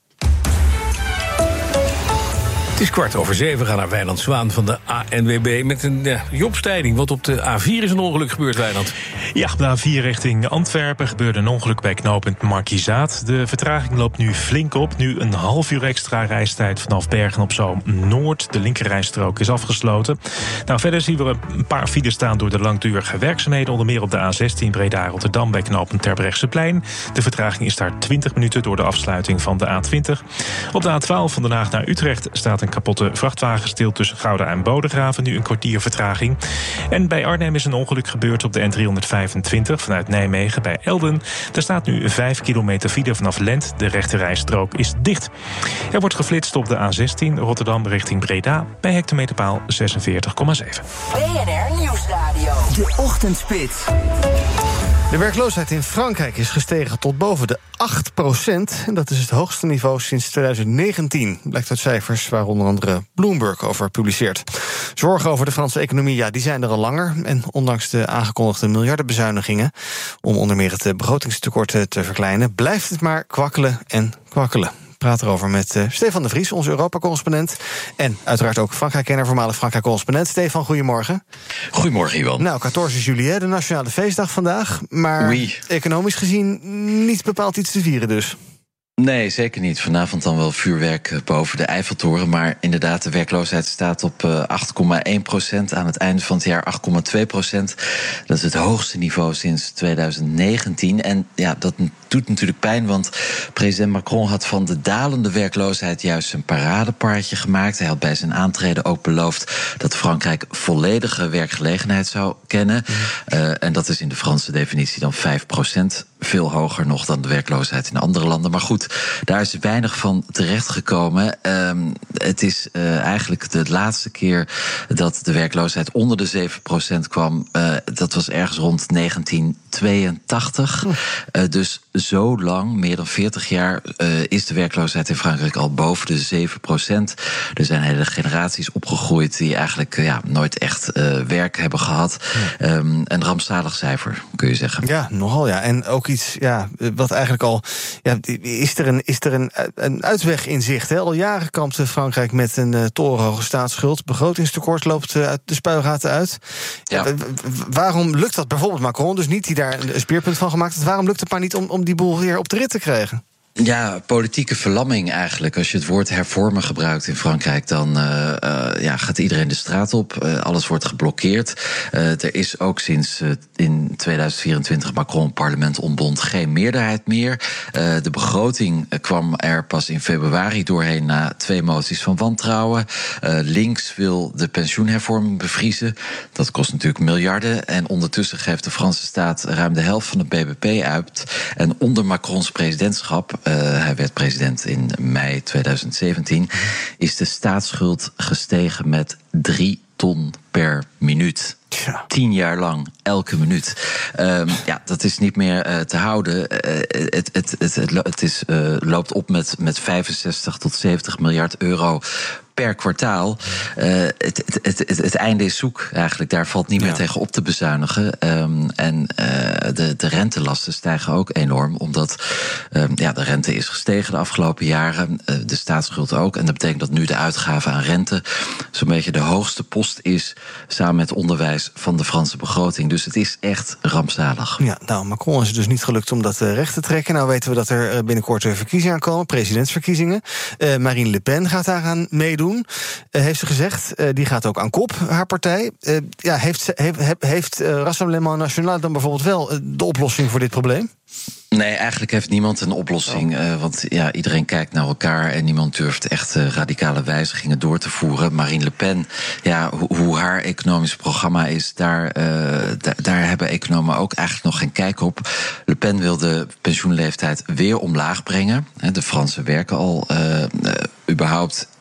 Het is kwart over zeven. We gaan naar Wijnand Zwaan van de A N W B met een ja, jobstijding. Want op de A vier is een ongeluk gebeurd, Wijnand. Ja, op de A vier richting Antwerpen gebeurde een ongeluk bij knooppunt Markizaat. De vertraging loopt nu flink op. Nu een half uur extra reistijd vanaf Bergen-op-Zoom Noord. De linkerrijstrook is afgesloten. Nou, verder zien we een paar files staan door de langdurige werkzaamheden. Onder meer op de A zestien Breda-Rotterdam bij knooppunt Terbrechtseplein. De vertraging is daar twintig minuten door de afsluiting van de A twintig. Op de A twaalf van Den Haag naar Utrecht staat een Een kapotte vrachtwagen stil tussen Gouda en Bodegraven. Nu een kwartier vertraging. En bij Arnhem is een ongeluk gebeurd op de N driehonderdvijfentwintig vanuit Nijmegen bij Elden. Er staat nu vijf kilometer file vanaf Lent. De rechterrijstrook is dicht. Er wordt geflitst op de A zestien Rotterdam richting Breda bij hectometerpaal zesenveertig komma zeven. B N R Nieuwsradio. De Ochtendspits. De werkloosheid in Frankrijk is gestegen tot boven de acht procent. En dat is het hoogste niveau sinds twintig negentien. Blijkt uit cijfers waar onder andere Bloomberg over publiceert. Zorgen over de Franse economie, ja, die zijn er al langer. En ondanks de aangekondigde miljardenbezuinigingen om onder meer het begrotingstekort te verkleinen, blijft het maar kwakkelen en kwakkelen. Ik praat erover met uh, Stefan de Vries, onze Europa-correspondent. En uiteraard ook Frankrijk-kenner, voormalig Frankrijk-correspondent. Stefan, goedemorgen. Goedemorgen, Iwan. Nou, veertien juli, hè, de nationale feestdag vandaag. Maar oui. Economisch gezien niet bepaald iets te vieren dus. Nee, zeker niet. Vanavond dan wel vuurwerk boven de Eiffeltoren. Maar inderdaad, de werkloosheid staat op acht komma één procent. Aan het einde van het jaar acht komma twee procent. Dat is het hoogste niveau sinds twintig negentien. En ja, dat doet natuurlijk pijn, want president Macron had van de dalende werkloosheid juist een paradepaardje gemaakt. Hij had bij zijn aantreden ook beloofd dat Frankrijk volledige werkgelegenheid zou kennen. Mm. Uh, en dat is in de Franse definitie dan vijf procent. Veel hoger nog dan de werkloosheid in andere landen. Maar goed, daar is weinig van terechtgekomen. Um, het is uh, eigenlijk de laatste keer dat de werkloosheid onder de zeven procent kwam. Uh, dat was ergens rond negentien tweeëntachtig. Uh, dus zo lang, meer dan veertig jaar, uh, is de werkloosheid in Frankrijk al boven de zeven procent. Er zijn hele generaties opgegroeid die eigenlijk uh, ja, nooit echt uh, werk hebben gehad. Um, een rampzalig cijfer, kun je zeggen. Ja, nogal ja. En ook iets, ja, wat eigenlijk al, ja, is er een, is er een, een uitweg in zicht. Hè? Al jaren kampt Frankrijk met een uh, torenhoge staatsschuld. Begrotingstekort loopt uh, uit de spuigaten uit. Ja. Ja, waarom lukt dat bijvoorbeeld Macron dus niet, die daar een speerpunt van gemaakt heeft? Waarom lukt het maar niet om, om die boel weer op de rit te krijgen? Ja, politieke verlamming eigenlijk. Als je het woord hervormen gebruikt in Frankrijk, dan uh, uh, ja, gaat iedereen de straat op. Uh, alles wordt geblokkeerd. Uh, er is ook sinds uh, in tweeduizend vierentwintig Macron parlement ontbond geen meerderheid meer. Uh, de begroting kwam er pas in februari doorheen na twee moties van wantrouwen. Uh, links wil de pensioenhervorming bevriezen. Dat kost natuurlijk miljarden. En ondertussen geeft de Franse staat ruim de helft van het B B P uit. En onder Macrons presidentschap, Uh, hij werd president in mei tweeduizend zeventien, is de staatsschuld gestegen met drie ton per minuut. Ja. Tien jaar lang, elke minuut. Um, ja, dat is niet meer uh, te houden. Uh, het het, het, het, het is, uh, loopt op met, met vijfenzestig tot zeventig miljard euro per kwartaal. Uh, het, het, het, het einde is zoek eigenlijk. Daar valt niet meer ja. tegen op te bezuinigen. Um, en uh, de, de rentelasten stijgen ook enorm. Omdat um, ja, de rente is gestegen de afgelopen jaren. Uh, de staatsschuld ook. En dat betekent dat nu de uitgave aan rente zo'n beetje de hoogste post is, samen met onderwijs, van de Franse begroting. Dus het is echt rampzalig. Ja, nou, Macron is het dus niet gelukt om dat uh, recht te trekken. Nou weten we dat er uh, binnenkort uh, verkiezingen aankomen, presidentsverkiezingen. Uh, Marine Le Pen gaat daaraan meedoen. Uh, heeft ze gezegd, uh, die gaat ook aan kop, haar partij. Uh, ja, heeft heeft, heeft uh, Rassemblement National dan bijvoorbeeld wel uh, de oplossing voor dit probleem? Nee, eigenlijk heeft niemand een oplossing. Uh, want ja, iedereen kijkt naar elkaar en niemand durft echt uh, radicale wijzigingen door te voeren. Marine Le Pen, ja, ho- hoe haar economisch programma is, daar, uh, d- daar hebben economen ook eigenlijk nog geen kijk op. Le Pen wil de pensioenleeftijd weer omlaag brengen. De Fransen werken al uh, uh, überhaupt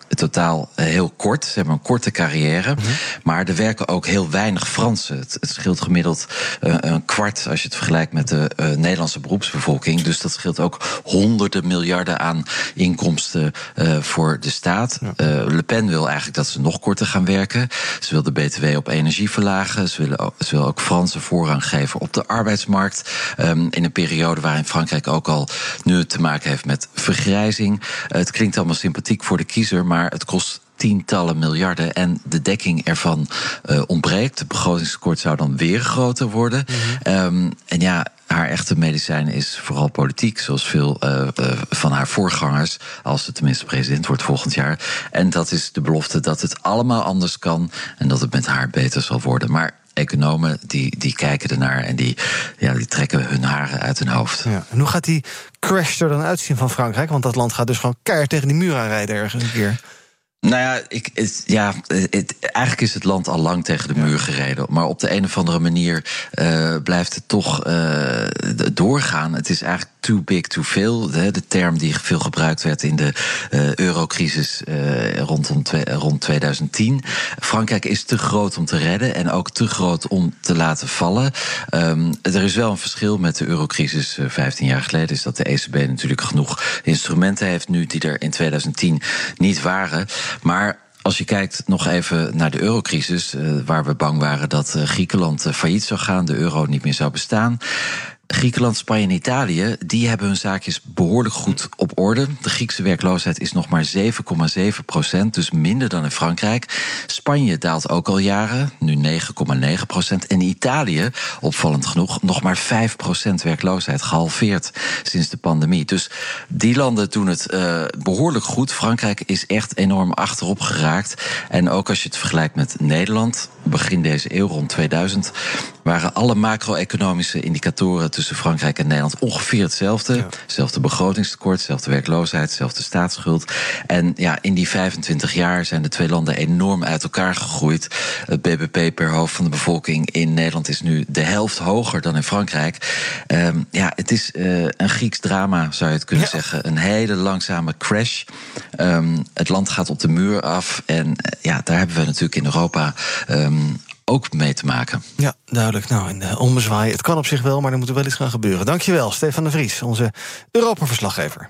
totaal heel kort. Ze hebben een korte carrière. Mm-hmm. Maar er werken ook heel weinig Fransen. Het, het scheelt gemiddeld uh, een kwart als je het vergelijkt met de uh, Nederlandse beroepsbevolking. Dus dat scheelt ook honderden miljarden aan inkomsten uh, voor de staat. Ja. Uh, Le Pen wil eigenlijk dat ze nog korter gaan werken. Ze wil de B T W op energie verlagen. Ze willen ook, ze wil ook Fransen voorrang geven op de arbeidsmarkt. Um, in een periode waarin Frankrijk ook al nu te maken heeft met vergrijzing. Uh, het klinkt allemaal sympathiek voor de kiezer, maar het kost tientallen miljarden en de dekking ervan uh, ontbreekt. Het begrotingstekort zou dan weer groter worden. Mm-hmm. Um, en ja, haar echte medicijn is vooral politiek, zoals veel uh, uh, van haar voorgangers, als ze tenminste president wordt volgend jaar. En dat is de belofte dat het allemaal anders kan en dat het met haar beter zal worden. Maar economen die, die kijken ernaar en die, ja, die trekken hun haren uit hun hoofd. Ja. En hoe gaat die crash er dan uitzien van Frankrijk? Want dat land gaat dus gewoon keihard tegen die muur aanrijden ergens een keer. Nou ja, ik, het, ja het, eigenlijk is het land al lang tegen de muur gereden. Maar op de een of andere manier uh, blijft het toch uh, doorgaan. Het is eigenlijk too big to fail. De, de term die veel gebruikt werd in de uh, eurocrisis uh, rondom twe, rond twintig tien. Frankrijk is te groot om te redden en ook te groot om te laten vallen. Um, er is wel een verschil met de eurocrisis uh, vijftien jaar geleden. Is dat de E C B natuurlijk genoeg instrumenten heeft nu die er in twintig tien niet waren. Maar als je kijkt nog even naar de eurocrisis, uh, waar we bang waren dat uh, Griekenland uh, failliet zou gaan, de euro niet meer zou bestaan. Griekenland, Spanje en Italië, die hebben hun zaakjes behoorlijk goed op orde. De Griekse werkloosheid is nog maar zeven komma zeven procent, dus minder dan in Frankrijk. Spanje daalt ook al jaren, nu negen komma negen procent. En Italië, opvallend genoeg, nog maar vijf procent werkloosheid, gehalveerd sinds de pandemie. Dus die landen doen het uh, behoorlijk goed. Frankrijk is echt enorm achterop geraakt. En ook als je het vergelijkt met Nederland, begin deze eeuw, rond tweeduizend, waren alle macro-economische indicatoren tussen Frankrijk en Nederland ongeveer hetzelfde. Ja. Hetzelfde begrotingstekort, hetzelfde werkloosheid, hetzelfde staatsschuld. En ja, in die vijfentwintig jaar zijn de twee landen enorm uit elkaar gegroeid. Het B B P per hoofd van de bevolking in Nederland is nu de helft hoger dan in Frankrijk. Um, ja, het is uh, een Grieks drama, zou je het kunnen ja. zeggen. Een hele langzame crash. Um, het land gaat op de muur af. En uh, ja, daar hebben we natuurlijk in Europa Um, ook mee te maken. Ja, duidelijk. Nou, en uh, ommezwaaien, het kan op zich wel, maar er moet er wel iets gaan gebeuren. Dankjewel, Stefan de Vries, onze Europa-verslaggever.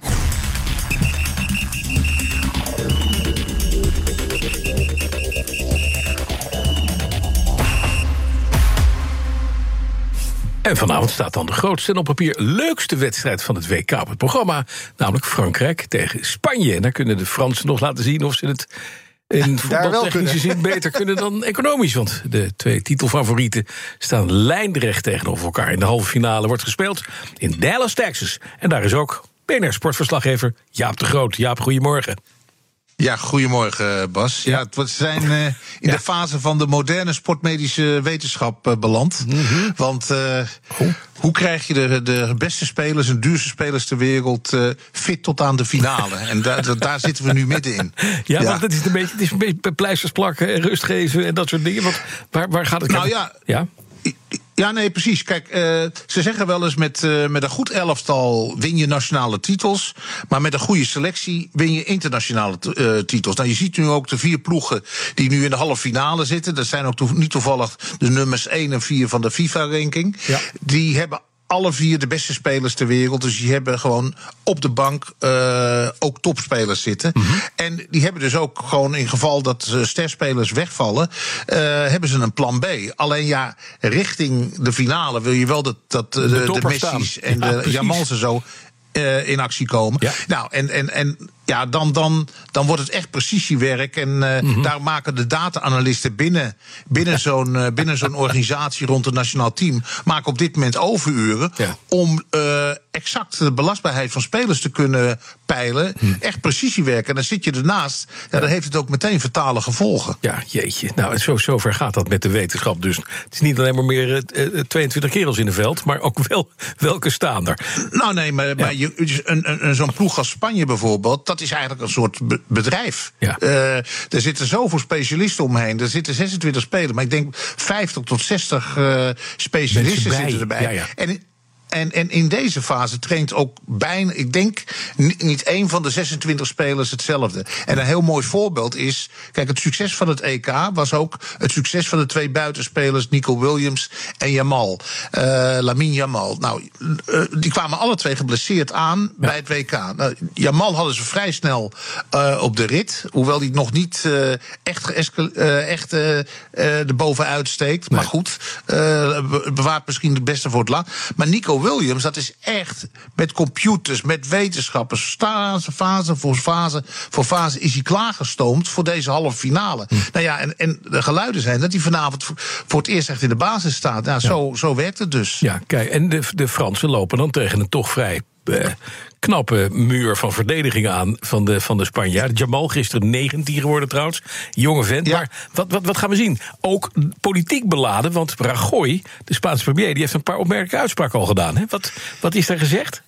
En vanavond staat dan de grootste en op papier leukste wedstrijd van het W K op het programma, namelijk Frankrijk tegen Spanje. En daar kunnen de Fransen nog laten zien of ze het in voetbaltechnische zin beter kunnen dan economisch. Want de twee titelfavorieten staan lijnrecht tegenover elkaar. In de halve finale wordt gespeeld in Dallas, Texas. En daar is ook B N R-sportverslaggever Jaap de Groot. Jaap, goedemorgen. Ja, goedemorgen Bas. Ja, we zijn uh, in ja. de fase van de moderne sportmedische wetenschap uh, beland. Mm-hmm. Want uh, oh. hoe krijg je de, de beste spelers en duurste spelers ter wereld uh, fit tot aan de finale? En daar, daar zitten we nu middenin. Ja, ja. Maar dat is een beetje, het is een beetje pleisters plakken en rust geven en dat soort dingen. Want waar, waar gaat het? Nou ja. ja? Ja, nee, precies. Kijk, uh, ze zeggen wel eens met, uh, met een goed elftal win je nationale titels, maar met een goede selectie win je internationale t- uh, titels. Nou, je ziet nu ook de vier ploegen die nu in de halve finale zitten. Dat zijn ook to- niet toevallig de nummers één en vier van de FIFA-ranking. Ja. Die hebben alle vier de beste spelers ter wereld. Dus die hebben gewoon op de bank uh, ook topspelers zitten. Mm-hmm. En die hebben dus ook gewoon in geval dat uh, sterspelers wegvallen, uh, hebben ze een plan B. Alleen ja, richting de finale wil je wel dat, dat de, de, de Messi's en ja, de Jamals en zo Uh, in actie komen. Ja. Nou, en, en, en ja, dan, dan, dan wordt het echt precisiewerk. En uh, mm-hmm. daar maken de data-analysten binnen, binnen, zo'n, uh, binnen zo'n organisatie rond het nationaal team, maken op dit moment overuren ja. om uh, exact de belastbaarheid van spelers te kunnen peilen. Hm. Echt precisiewerk. En dan zit je ernaast. Ja, ja. Dan heeft het ook meteen fatale gevolgen. Ja, jeetje. Nou, zo, zover gaat dat met de wetenschap. Dus het is niet alleen maar meer uh, tweeëntwintig kerels in het veld, maar ook wel welke staan er. Nou nee, maar, ja. maar je, een, een, zo'n ploeg als Spanje bijvoorbeeld, dat is eigenlijk een soort be- bedrijf. Ja. Uh, er zitten zoveel specialisten omheen. Er zitten zesentwintig spelers, maar ik denk vijftig tot zestig uh, specialisten zitten erbij. Ja, ja. En en, en in deze fase traint ook bijna, ik denk, niet één van de zesentwintig spelers hetzelfde. En een heel mooi voorbeeld is, kijk, het succes van het E K was ook het succes van de twee buitenspelers, Nico Williams en Jamal, uh, Lamine Jamal. Nou, uh, die kwamen alle twee geblesseerd aan ja. bij het W K. Nou, Jamal hadden ze vrij snel uh, op de rit, hoewel hij nog niet uh, echt, geëscal- uh, echt uh, uh, er bovenuit steekt. Nee. Maar goed, uh, bewaart misschien het beste voor het lang. Maar Nico Williams, dat is echt met computers, met wetenschappers, fase, fase voor fase voor fase is hij klaargestoomd voor deze halve finale. Hm. Nou ja, en, en de geluiden zijn dat hij vanavond voor het eerst echt in de basis staat. Nou, ja. zo, zo werkt het dus. Ja, kijk, en de, de Fransen lopen dan tegen een toch vrij Uh, knappe muur van verdediging aan van de, van de Spanjaarden. Jamal gisteren negentien geworden trouwens. Jonge vent. Ja. Maar wat, wat, wat gaan we zien? Ook politiek beladen, want Rajoy, de Spaanse premier, die heeft een paar opmerkelijke uitspraken al gedaan. Hè? Wat, wat is daar gezegd?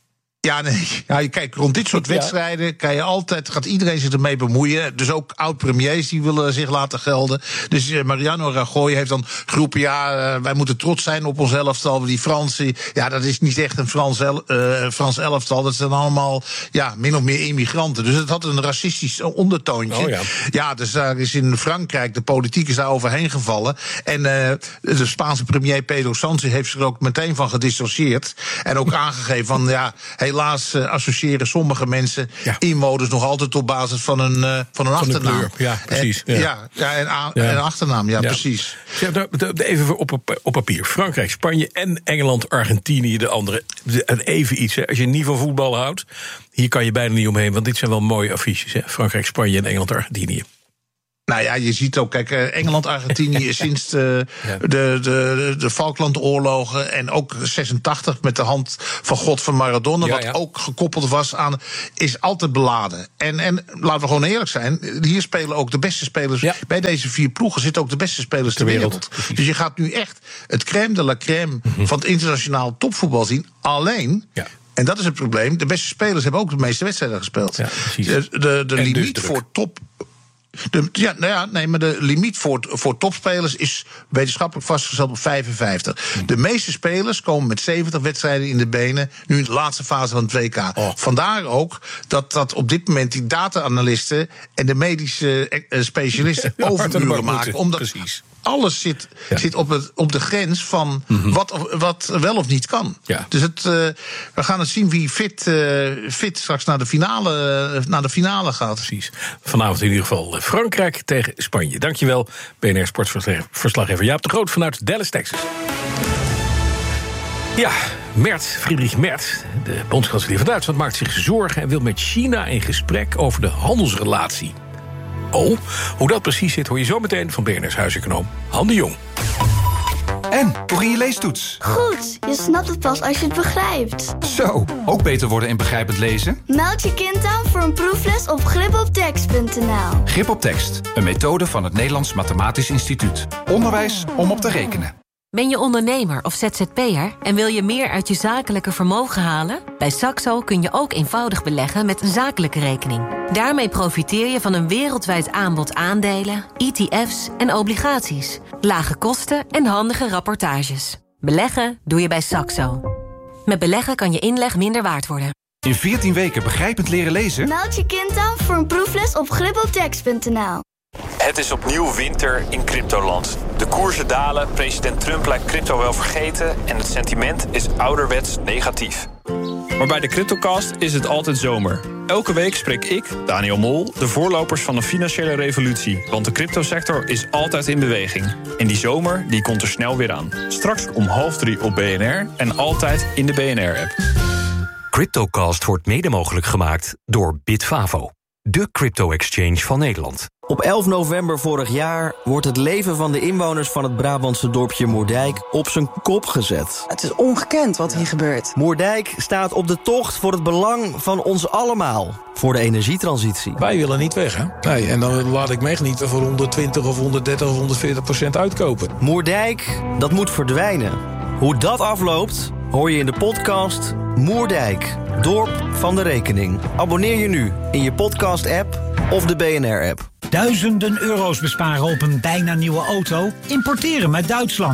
Ja, nee. Ja, kijk, rond dit soort wedstrijden ja. kan je altijd, gaat iedereen zich ermee bemoeien. Dus ook oud-premiers die willen zich laten gelden. Dus uh, Mariano Rajoy heeft dan geroepen, ja, uh, wij moeten trots zijn op ons elftal. Die Fransen, ja, dat is niet echt een Frans, el, uh, Frans elftal. Dat zijn allemaal, ja, min of meer immigranten. Dus het had een racistisch ondertoontje. Oh, ja. ja, dus daar is in Frankrijk, de politiek is daar overheen gevallen. En uh, de Spaanse premier Pedro Sánchez heeft zich er ook meteen van gedissocieerd. En ook aangegeven van, ja, helaas uh, associëren sommige mensen ja. inwoners nog altijd op basis van een, uh, van een van achternaam. Ja, precies. En, ja, ja, ja, en, a- ja. en achternaam, ja, ja. precies. Ja, even op, op papier. Frankrijk, Spanje en Engeland, Argentinië, de andere. Even iets, hè. Als je niet van voetbal houdt, hier kan je bijna niet omheen, want dit zijn wel mooie affiches. Hè. Frankrijk, Spanje en Engeland, Argentinië. Nou ja, je ziet ook, kijk, Engeland, Argentinië is sinds de, ja. de, de, de Falklandoorlogen en ook zesentachtig met de hand van God van Maradona, ja, wat ja. ook gekoppeld was aan, is altijd beladen. En, en laten we gewoon eerlijk zijn, hier spelen ook de beste spelers, ja. bij deze vier ploegen zitten ook de beste spelers ter wereld. wereld. Dus je gaat nu echt het crème de la crème mm-hmm. van het internationaal topvoetbal zien. Alleen, ja. en dat is het probleem, de beste spelers hebben ook de meeste wedstrijden gespeeld. Ja, de de, de limiet dus voor top... De, ja, nou ja, nee, maar de limiet voor, voor topspelers is wetenschappelijk vastgesteld op vijfenvijftig. Hmm. De meeste spelers komen met zeventig wedstrijden in de benen, nu in de laatste fase van het W K. Oh. Vandaar ook dat, dat op dit moment die data-analisten en de medische uh, specialisten ja, overuren maken. Omdat Precies. alles zit, ja. zit op, het, op de grens van mm-hmm. wat, wat wel of niet kan. Ja. Dus het, uh, we gaan het zien wie fit, uh, fit straks naar de, finale, uh, naar de finale gaat. Precies. Vanavond in ieder geval Frankrijk tegen Spanje. Dankjewel, B N R Sportverslaggever Jaap de Groot vanuit Dallas, Texas. Ja, Merz, Friedrich Merz, de bondskanselier van Duitsland, maakt zich zorgen en wil met China in gesprek over de handelsrelatie. Oh, hoe dat precies zit hoor je zo meteen van B N R's huiseconoom Han de Jong. En, hoe ging je leestoets? Goed, je snapt het pas als je het begrijpt. Zo, ook beter worden in begrijpend lezen? Meld je kind aan voor een proefles op grip op tekst punt n l. Grip op tekst, een methode van het Nederlands Mathematisch Instituut. Onderwijs om op te rekenen. Ben je ondernemer of Z Z P'er en wil je meer uit je zakelijke vermogen halen? Bij Saxo kun je ook eenvoudig beleggen met een zakelijke rekening. Daarmee profiteer je van een wereldwijd aanbod aandelen, E T F's en obligaties. Lage kosten en handige rapportages. Beleggen doe je bij Saxo. Met beleggen kan je inleg minder waard worden. In veertien weken begrijpend leren lezen? Meld je kind aan voor een proefles op grip op tekst punt n l. Het is opnieuw winter in cryptoland. De koersen dalen, president Trump lijkt crypto wel vergeten en het sentiment is ouderwets negatief. Maar bij de CryptoCast is het altijd zomer. Elke week spreek ik, Daniel Mol, de voorlopers van de financiële revolutie. Want de cryptosector is altijd in beweging. En die zomer die komt er snel weer aan. Straks om half drie op B N R en altijd in de B N R-app. CryptoCast wordt mede mogelijk gemaakt door Bitfavo, de crypto-exchange van Nederland. Op elf november vorig jaar wordt het leven van de inwoners van het Brabantse dorpje Moerdijk op zijn kop gezet. Het is ongekend wat hier gebeurt. Moerdijk staat op de tocht voor het belang van ons allemaal. Voor de energietransitie. Wij willen niet weg, hè? Nee, en dan laat ik me echt niet voor honderdtwintig of honderddertig of honderdveertig procent uitkopen. Moerdijk, dat moet verdwijnen. Hoe dat afloopt, hoor je in de podcast Moerdijk, dorp van de rekening. Abonneer je nu in je podcast-app of de B N R-app. Duizenden euro's besparen op een bijna nieuwe auto? Importeren met Duitsland.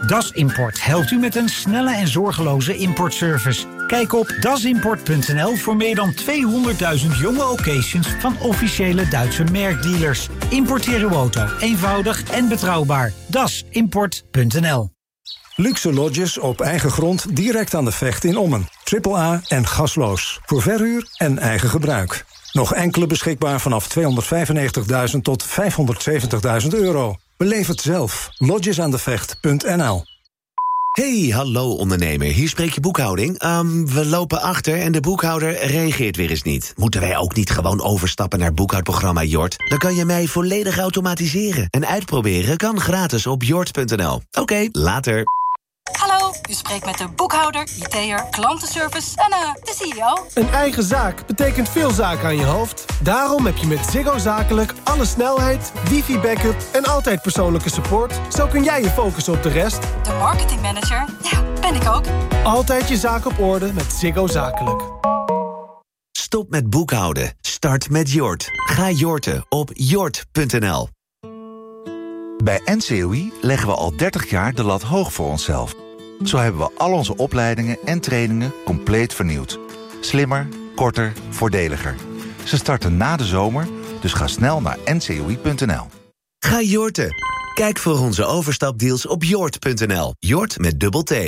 D A S Import helpt u met een snelle en zorgeloze importservice. Kijk op dasimport punt n l voor meer dan tweehonderdduizend jonge occasions van officiële Duitse merkdealers. Importeer uw auto eenvoudig en betrouwbaar. dasimport punt n l. Luxe lodges op eigen grond direct aan de Vecht in Ommen. Triple A en gasloos. Voor verhuur en eigen gebruik. Nog enkele beschikbaar vanaf tweehonderdvijfennegentigduizend tot vijfhonderdzeventigduizend euro. Beleef het zelf. lodgesaandevecht punt n l. Hey, hallo ondernemer. Hier spreekt je boekhouding. Um, we lopen achter en de boekhouder reageert weer eens niet. Moeten wij ook niet gewoon overstappen naar boekhoudprogramma Jort? Dan kan je mij volledig automatiseren. En uitproberen kan gratis op jort punt n l. Oké, okay, later. Hallo, u spreekt met de boekhouder, I T'er, klantenservice en uh, de C E O. Een eigen zaak betekent veel zaken aan je hoofd. Daarom heb je met Ziggo Zakelijk alle snelheid, wifi-backup en altijd persoonlijke support. Zo kun jij je focussen op de rest. De marketingmanager, ja, ben ik ook. Altijd je zaak op orde met Ziggo Zakelijk. Stop met boekhouden. Start met Jort. Ga Jorten op jort punt n l. Bij N C O I leggen we al dertig jaar de lat hoog voor onszelf. Zo hebben we al onze opleidingen en trainingen compleet vernieuwd. Slimmer, korter, voordeliger. Ze starten na de zomer, dus ga snel naar n c o i punt n l. Ga Jorten. Kijk voor onze overstapdeals op jort punt n l. Jort met dubbel T.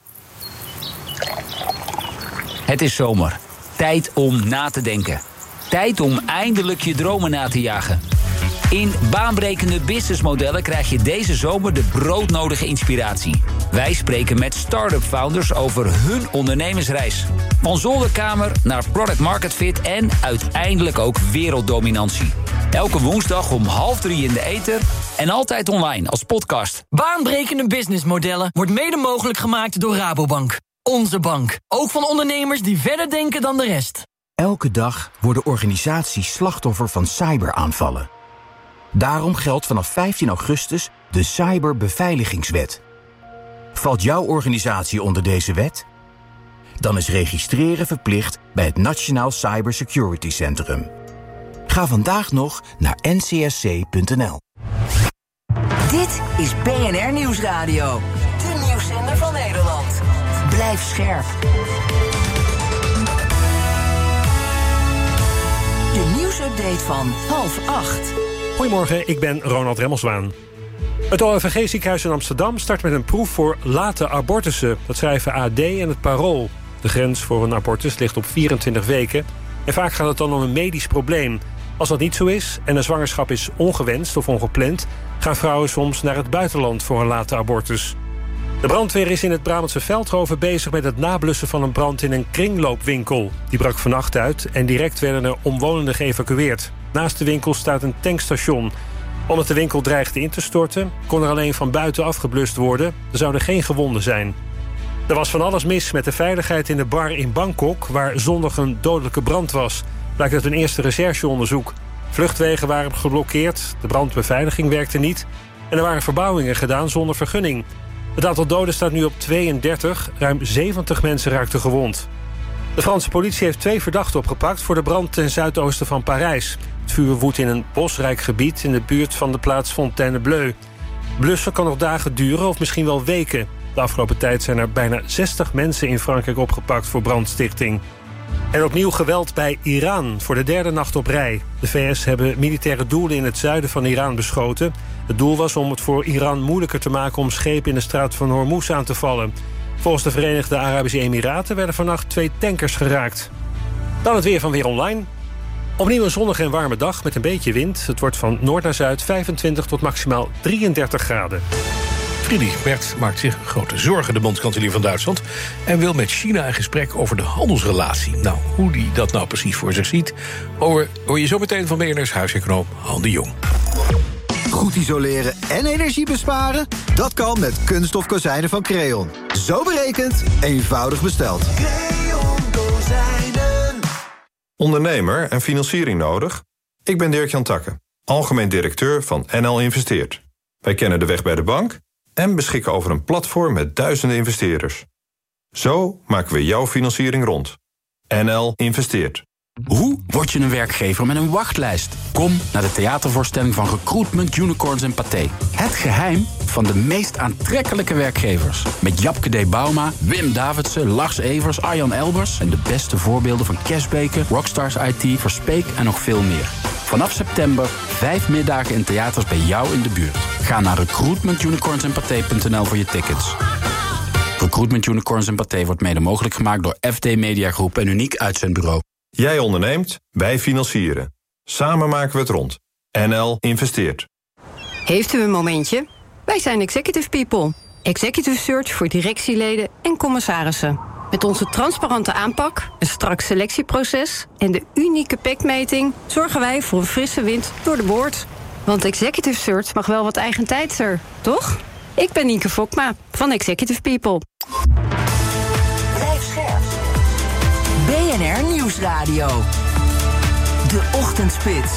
Het is zomer. Tijd om na te denken. Tijd om eindelijk je dromen na te jagen. In baanbrekende businessmodellen krijg je deze zomer de broodnodige inspiratie. Wij spreken met start-up founders over hun ondernemersreis. Van zolderkamer naar product market fit en uiteindelijk ook werelddominantie. Elke woensdag om half drie in de ether en altijd online als podcast. Baanbrekende businessmodellen wordt mede mogelijk gemaakt door Rabobank. Onze bank. Ook van ondernemers die verder denken dan de rest. Elke dag worden organisaties slachtoffer van cyberaanvallen. Daarom geldt vanaf vijftien augustus de Cyberbeveiligingswet. Valt jouw organisatie onder deze wet? Dan is registreren verplicht bij het Nationaal Cybersecurity Centrum. Ga vandaag nog naar n c s c punt n l. Dit is B N R Nieuwsradio. De nieuwszender van Nederland. Blijf scherp. De nieuwsupdate van half acht. Goedemorgen, ik ben Ronald Remmelswaan. Het O R V G-ziekenhuis in Amsterdam start met een proef voor late abortussen. Dat schrijven A D en het Parool. De grens voor een abortus ligt op vierentwintig weken. En vaak gaat het dan om een medisch probleem. Als dat niet zo is en een zwangerschap is ongewenst of ongepland, gaan vrouwen soms naar het buitenland voor een late abortus. De brandweer is in het Brabantse Veldhoven bezig met het nablussen van een brand in een kringloopwinkel. Die brak vannacht uit en direct werden er omwonenden geëvacueerd. Naast de winkel staat een tankstation. Omdat de winkel dreigde in te storten, kon er alleen van buiten afgeblust worden. Er zouden geen gewonden zijn. Er was van alles mis met de veiligheid in de bar in Bangkok, waar zondag een dodelijke brand was. Blijkt uit een eerste rechercheonderzoek. Vluchtwegen waren geblokkeerd, de brandbeveiliging werkte niet en er waren verbouwingen gedaan zonder vergunning. Het aantal doden staat nu op tweeëndertig, ruim zeventig mensen raakten gewond. De Franse politie heeft twee verdachten opgepakt voor de brand ten zuidoosten van Parijs. Het vuur woedt in een bosrijk gebied in de buurt van de plaats Fontainebleau. Blussen kan nog dagen duren of misschien wel weken. De afgelopen tijd zijn er bijna zestig mensen in Frankrijk opgepakt voor brandstichting. En opnieuw geweld bij Iran, voor de derde nacht op rij. De V S hebben militaire doelen in het zuiden van Iran beschoten. Het doel was om het voor Iran moeilijker te maken om schepen in de straat van Hormuz aan te vallen. Volgens de Verenigde Arabische Emiraten werden vannacht twee tankers geraakt. Dan het weer van Weer Online. Opnieuw een zonnige en warme dag met een beetje wind. Het wordt van noord naar zuid vijfentwintig tot maximaal drieëndertig graden. Friedrich Merz maakt zich grote zorgen, de bondskanselier van Duitsland, en wil met China in gesprek over de handelsrelatie. Nou, hoe die dat nou precies voor zich ziet, hoor, hoor je zo meteen van B N R's huiseconoom Han de Jong. Goed isoleren en energie besparen? Dat kan met kunststof kozijnen van Creon. Zo berekend, eenvoudig besteld. Creon kozijnen. Ondernemer en financiering nodig? Ik ben Dirk-Jan Takke, algemeen directeur van N L Investeert. Wij kennen de weg bij de bank en beschikken over een platform met duizenden investeerders. Zo maken we jouw financiering rond. N L Investeert. Hoe word je een werkgever met een wachtlijst? Kom naar de theatervoorstelling van Recruitment, Unicorns en Pathé. Het geheim van de meest aantrekkelijke werkgevers. Met Japke D. Bauma, Wim Davidsen, Lars Evers, Arjan Elbers... en de beste voorbeelden van Cashbeken, Rockstars I T, Verspeek en nog veel meer. Vanaf september vijf middagen in theaters bij jou in de buurt. Ga naar recruitment unicorns en pathé punt n l voor je tickets. Recruitment Unicorns en Pathé wordt mede mogelijk gemaakt door F D Media Groep en Uniek Uitzendbureau. Jij onderneemt, wij financieren. Samen maken we het rond. N L investeert. Heeft u een momentje? Wij zijn Executive People. Executive Search voor directieleden en commissarissen. Met onze transparante aanpak, een strak selectieproces en de unieke pactmeting zorgen wij voor een frisse wind door de boord. Want Executive Search mag wel wat eigentijdser, toch? Ik ben Nienke Fokma van Executive People. Blijf scherp. B N R Nieuwsradio. De Ochtendspits.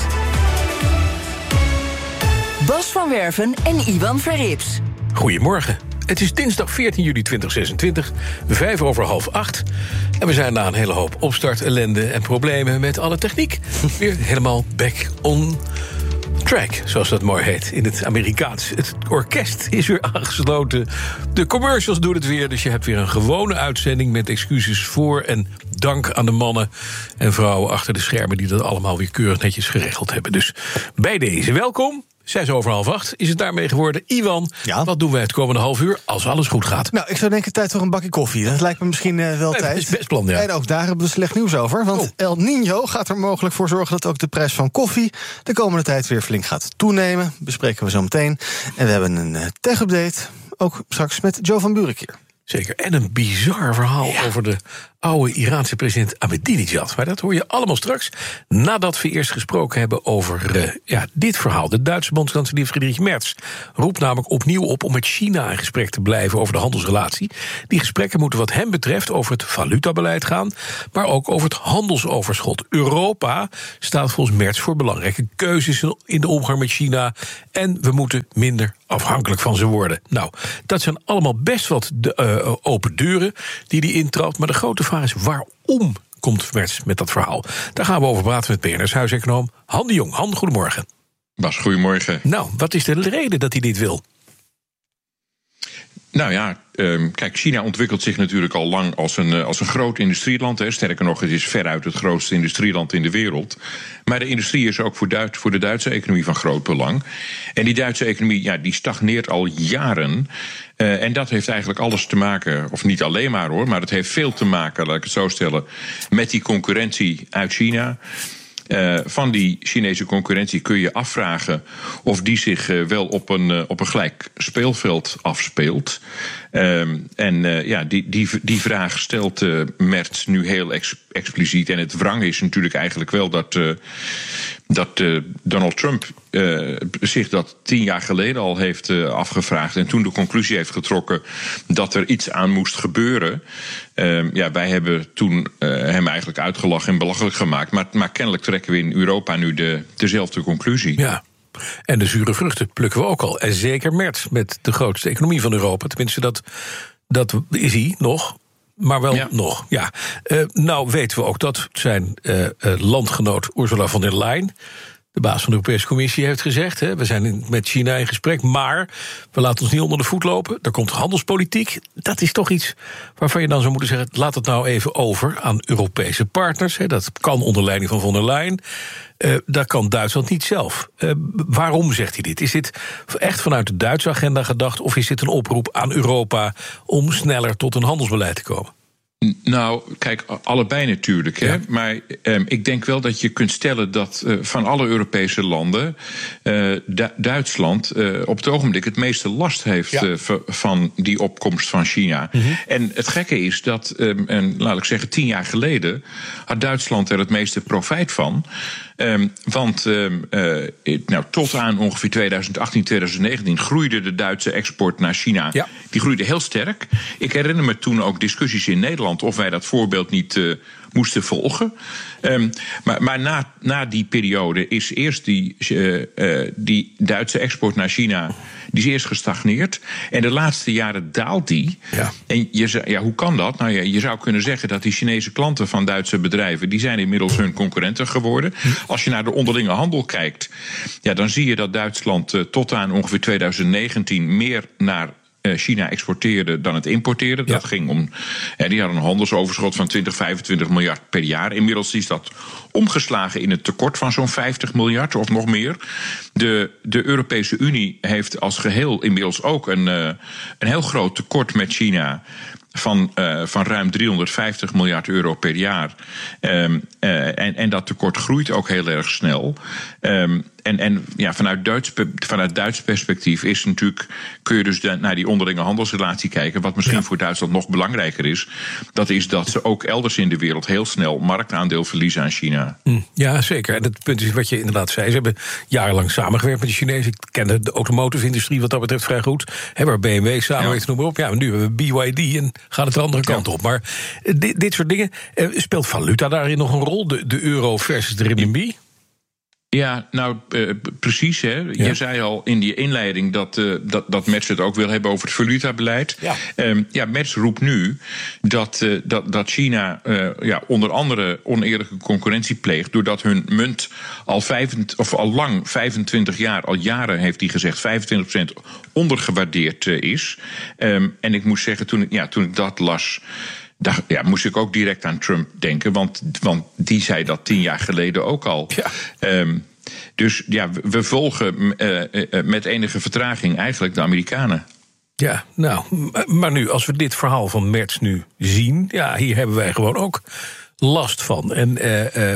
Bas van Werven en Iwan Verrips. Goedemorgen. Het is dinsdag veertien juli tweeduizend zesentwintig, vijf over half acht. En we zijn na een hele hoop opstart, ellende en problemen met alle techniek weer helemaal back on track, zoals dat mooi heet in het Amerikaans. Het orkest is weer aangesloten. De commercials doen het weer, dus je hebt weer een gewone uitzending met excuses voor en dank aan de mannen en vrouwen achter de schermen die dat allemaal weer keurig netjes geregeld hebben. Dus bij deze welkom. Zes over half acht is het daarmee geworden. Iwan, ja. Wat doen wij het komende half uur als alles goed gaat? Nou, ik zou denken tijd voor een bakje koffie. Dat lijkt me misschien uh, wel nee, tijd. Dat is best plan, ja. En ook daar hebben we slecht nieuws over. Want oh. El Niño gaat er mogelijk voor zorgen dat ook de prijs van koffie de komende tijd weer flink gaat toenemen. Bespreken we zo meteen. En we hebben een uh, tech-update, ook straks met Joe van Buurik. Zeker. En een bizar verhaal ja. over de oude Iraanse president Ahmadinejad. Maar dat hoor je allemaal straks, nadat we eerst gesproken hebben over uh, ja, dit verhaal. De Duitse bondskanselier Friedrich Merz roept namelijk opnieuw op om met China in gesprek te blijven over de handelsrelatie. Die gesprekken moeten wat hem betreft over het valutabeleid gaan, maar ook over het handelsoverschot. Europa staat volgens Merz voor belangrijke keuzes in de omgang met China en we moeten minder afhankelijk van ze worden. Nou, dat zijn allemaal best wat de, uh, open deuren die hij intrapt, maar de grote vraag is waarom komt Merz met dat verhaal? Daar gaan we over praten met B N R's huiseconoom Han de Jong. Han, goedemorgen. Bas, goedemorgen. Nou, wat is de reden dat hij dit wil? Nou ja, um, kijk, China ontwikkelt zich natuurlijk al lang als een, uh, als een groot industrieland. Hè. Sterker nog, het is veruit het grootste industrieland in de wereld. Maar de industrie is ook voor, Duits, voor de Duitse economie van groot belang. En die Duitse economie, ja, die stagneert al jaren. Uh, en dat heeft eigenlijk alles te maken, of niet alleen maar hoor, maar het heeft veel te maken, laat ik het zo stellen, met die concurrentie uit China. Uh, van die Chinese concurrentie kun je afvragen of die zich uh, wel op een, uh, op een gelijk speelveld afspeelt. Um, en uh, ja, die, die, die vraag stelt uh, Merz nu heel ex, expliciet. En het wrang is natuurlijk eigenlijk wel dat, uh, dat uh, Donald Trump uh, zich dat tien jaar geleden al heeft uh, afgevraagd. En toen de conclusie heeft getrokken dat er iets aan moest gebeuren. Uh, ja, wij hebben toen uh, hem eigenlijk uitgelachen en belachelijk gemaakt. Maar, maar kennelijk trekken we in Europa nu de, dezelfde conclusie. Ja. En de zure vruchten plukken we ook al. En zeker Merz met de grootste economie van Europa. Tenminste, dat, dat is hij nog. Maar wel ja. nog, ja. Uh, nou weten we ook dat zijn uh, uh, landgenoot Ursula von der Leyen, de baas van de Europese Commissie, heeft gezegd, hè, we zijn in, met China in gesprek, maar we laten ons niet onder de voet lopen. Er komt handelspolitiek. Dat is toch iets waarvan je dan zou moeten zeggen, laat het nou even over aan Europese partners. Hè. Dat kan onder leiding van von der Leyen. Uh, dat kan Duitsland niet zelf. Uh, waarom zegt hij dit? Is dit echt vanuit de Duitse agenda gedacht, of is dit een oproep aan Europa om sneller tot een handelsbeleid te komen? Nou, kijk, allebei natuurlijk. Hè? Ja. Maar um, ik denk wel dat je kunt stellen dat uh, van alle Europese landen Uh, Du- Duitsland uh, op het ogenblik het meeste last heeft ja. uh, v- van die opkomst van China. Mm-hmm. En het gekke is dat, um, en laat ik zeggen, tien jaar geleden had Duitsland er het meeste profijt van. Um, want um, uh, nou, tot aan ongeveer twintig achttien, twintig negentien groeide de Duitse export naar China. Ja. Die groeide heel sterk. Ik herinner me toen ook discussies in Nederland of wij dat voorbeeld niet uh, moesten volgen. Um, maar maar na, na die periode is eerst die, uh, uh, die Duitse export naar China, die is eerst gestagneerd. En de laatste jaren daalt die. Ja. En je, ja, hoe kan dat? Nou ja, je zou kunnen zeggen dat die Chinese klanten van Duitse bedrijven, die zijn inmiddels hun concurrenten geworden. Hm. Als je naar de onderlinge handel kijkt, ja, dan zie je dat Duitsland uh, tot aan ongeveer twintig negentien meer naar China exporteerde dan het importeerde. Ja. Dat ging om. En die hadden een handelsoverschot van twintig, vijfentwintig miljard per jaar. Inmiddels is dat omgeslagen in een tekort van zo'n vijftig miljard of nog meer. De, de Europese Unie heeft als geheel inmiddels ook een, uh, een heel groot tekort met China. Van, uh, van ruim driehonderdvijftig miljard euro per jaar. Um, uh, en, en dat tekort groeit ook heel erg snel. Um, en en ja, vanuit, Duits, vanuit Duits perspectief is natuurlijk, kun je dus de, naar die onderlinge handelsrelatie kijken. Wat misschien ja. voor Duitsland nog belangrijker is. Dat is dat ze ook elders in de wereld heel snel marktaandeel verliezen aan China. Ja, zeker. En het punt is wat je inderdaad zei. Ze hebben jarenlang samengewerkt met de Chinezen. Ik ken de automotive-industrie wat dat betreft vrij goed. He, waar B M W samenwerkt, ja. noem maar op. Ja, maar nu hebben we B Y D en gaat het de andere kant ja. op. Maar dit, dit soort dingen, speelt valuta daarin nog een rol? De, de euro versus de renminbi? Ja, nou, uh, precies. Hè. Ja. Je zei al in die inleiding dat, uh, dat, dat Merz het ook wil hebben over het valutabeleid. Ja, um, ja Merz roept nu dat, uh, dat, dat China uh, ja, onder andere oneerlijke concurrentie pleegt, doordat hun munt al, vijfentwintig, of al lang vijfentwintig jaar, al jaren heeft hij gezegd, vijfentwintig procent ondergewaardeerd uh, is. Um, en ik moest zeggen, toen, ja, toen ik dat las, Daar ja, moest ik ook direct aan Trump denken, want, want die zei dat tien jaar geleden ook al. Ja. Um, dus ja, we volgen uh, uh, met enige vertraging eigenlijk de Amerikanen. Ja, nou, maar nu, als we dit verhaal van Merz nu zien, ja, hier hebben wij gewoon ook last van. En uh, uh,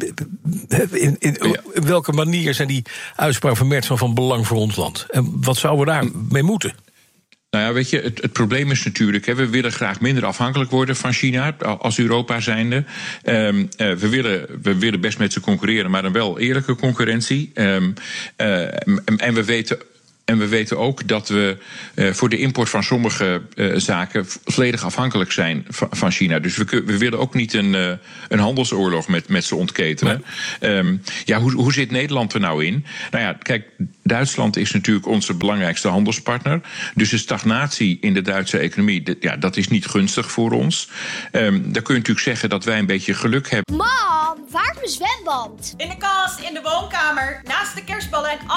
in, in, in welke manier zijn die uitspraken van Merz van belang voor ons land? En wat zouden we daarmee moeten? Nou ja, weet je, het, het probleem is natuurlijk, hè, we willen graag minder afhankelijk worden van China als Europa zijnde. Um, uh, we, willen, we willen best met ze concurreren, maar dan wel eerlijke concurrentie. Um, uh, en we weten. En we weten ook dat we uh, voor de import van sommige uh, zaken volledig afhankelijk zijn van, van China. Dus we, we willen ook niet een, uh, een handelsoorlog met, met ze ontketenen. Nee. Um, ja, hoe, hoe zit Nederland er nou in? Nou ja, kijk, Duitsland is natuurlijk onze belangrijkste handelspartner. Dus de stagnatie in de Duitse economie, de, ja, dat is niet gunstig voor ons. Um, dan kun je natuurlijk zeggen dat wij een beetje geluk hebben. Mam, waar is mijn zwemband? In de kast, in de woonkamer, naast de kerstballen en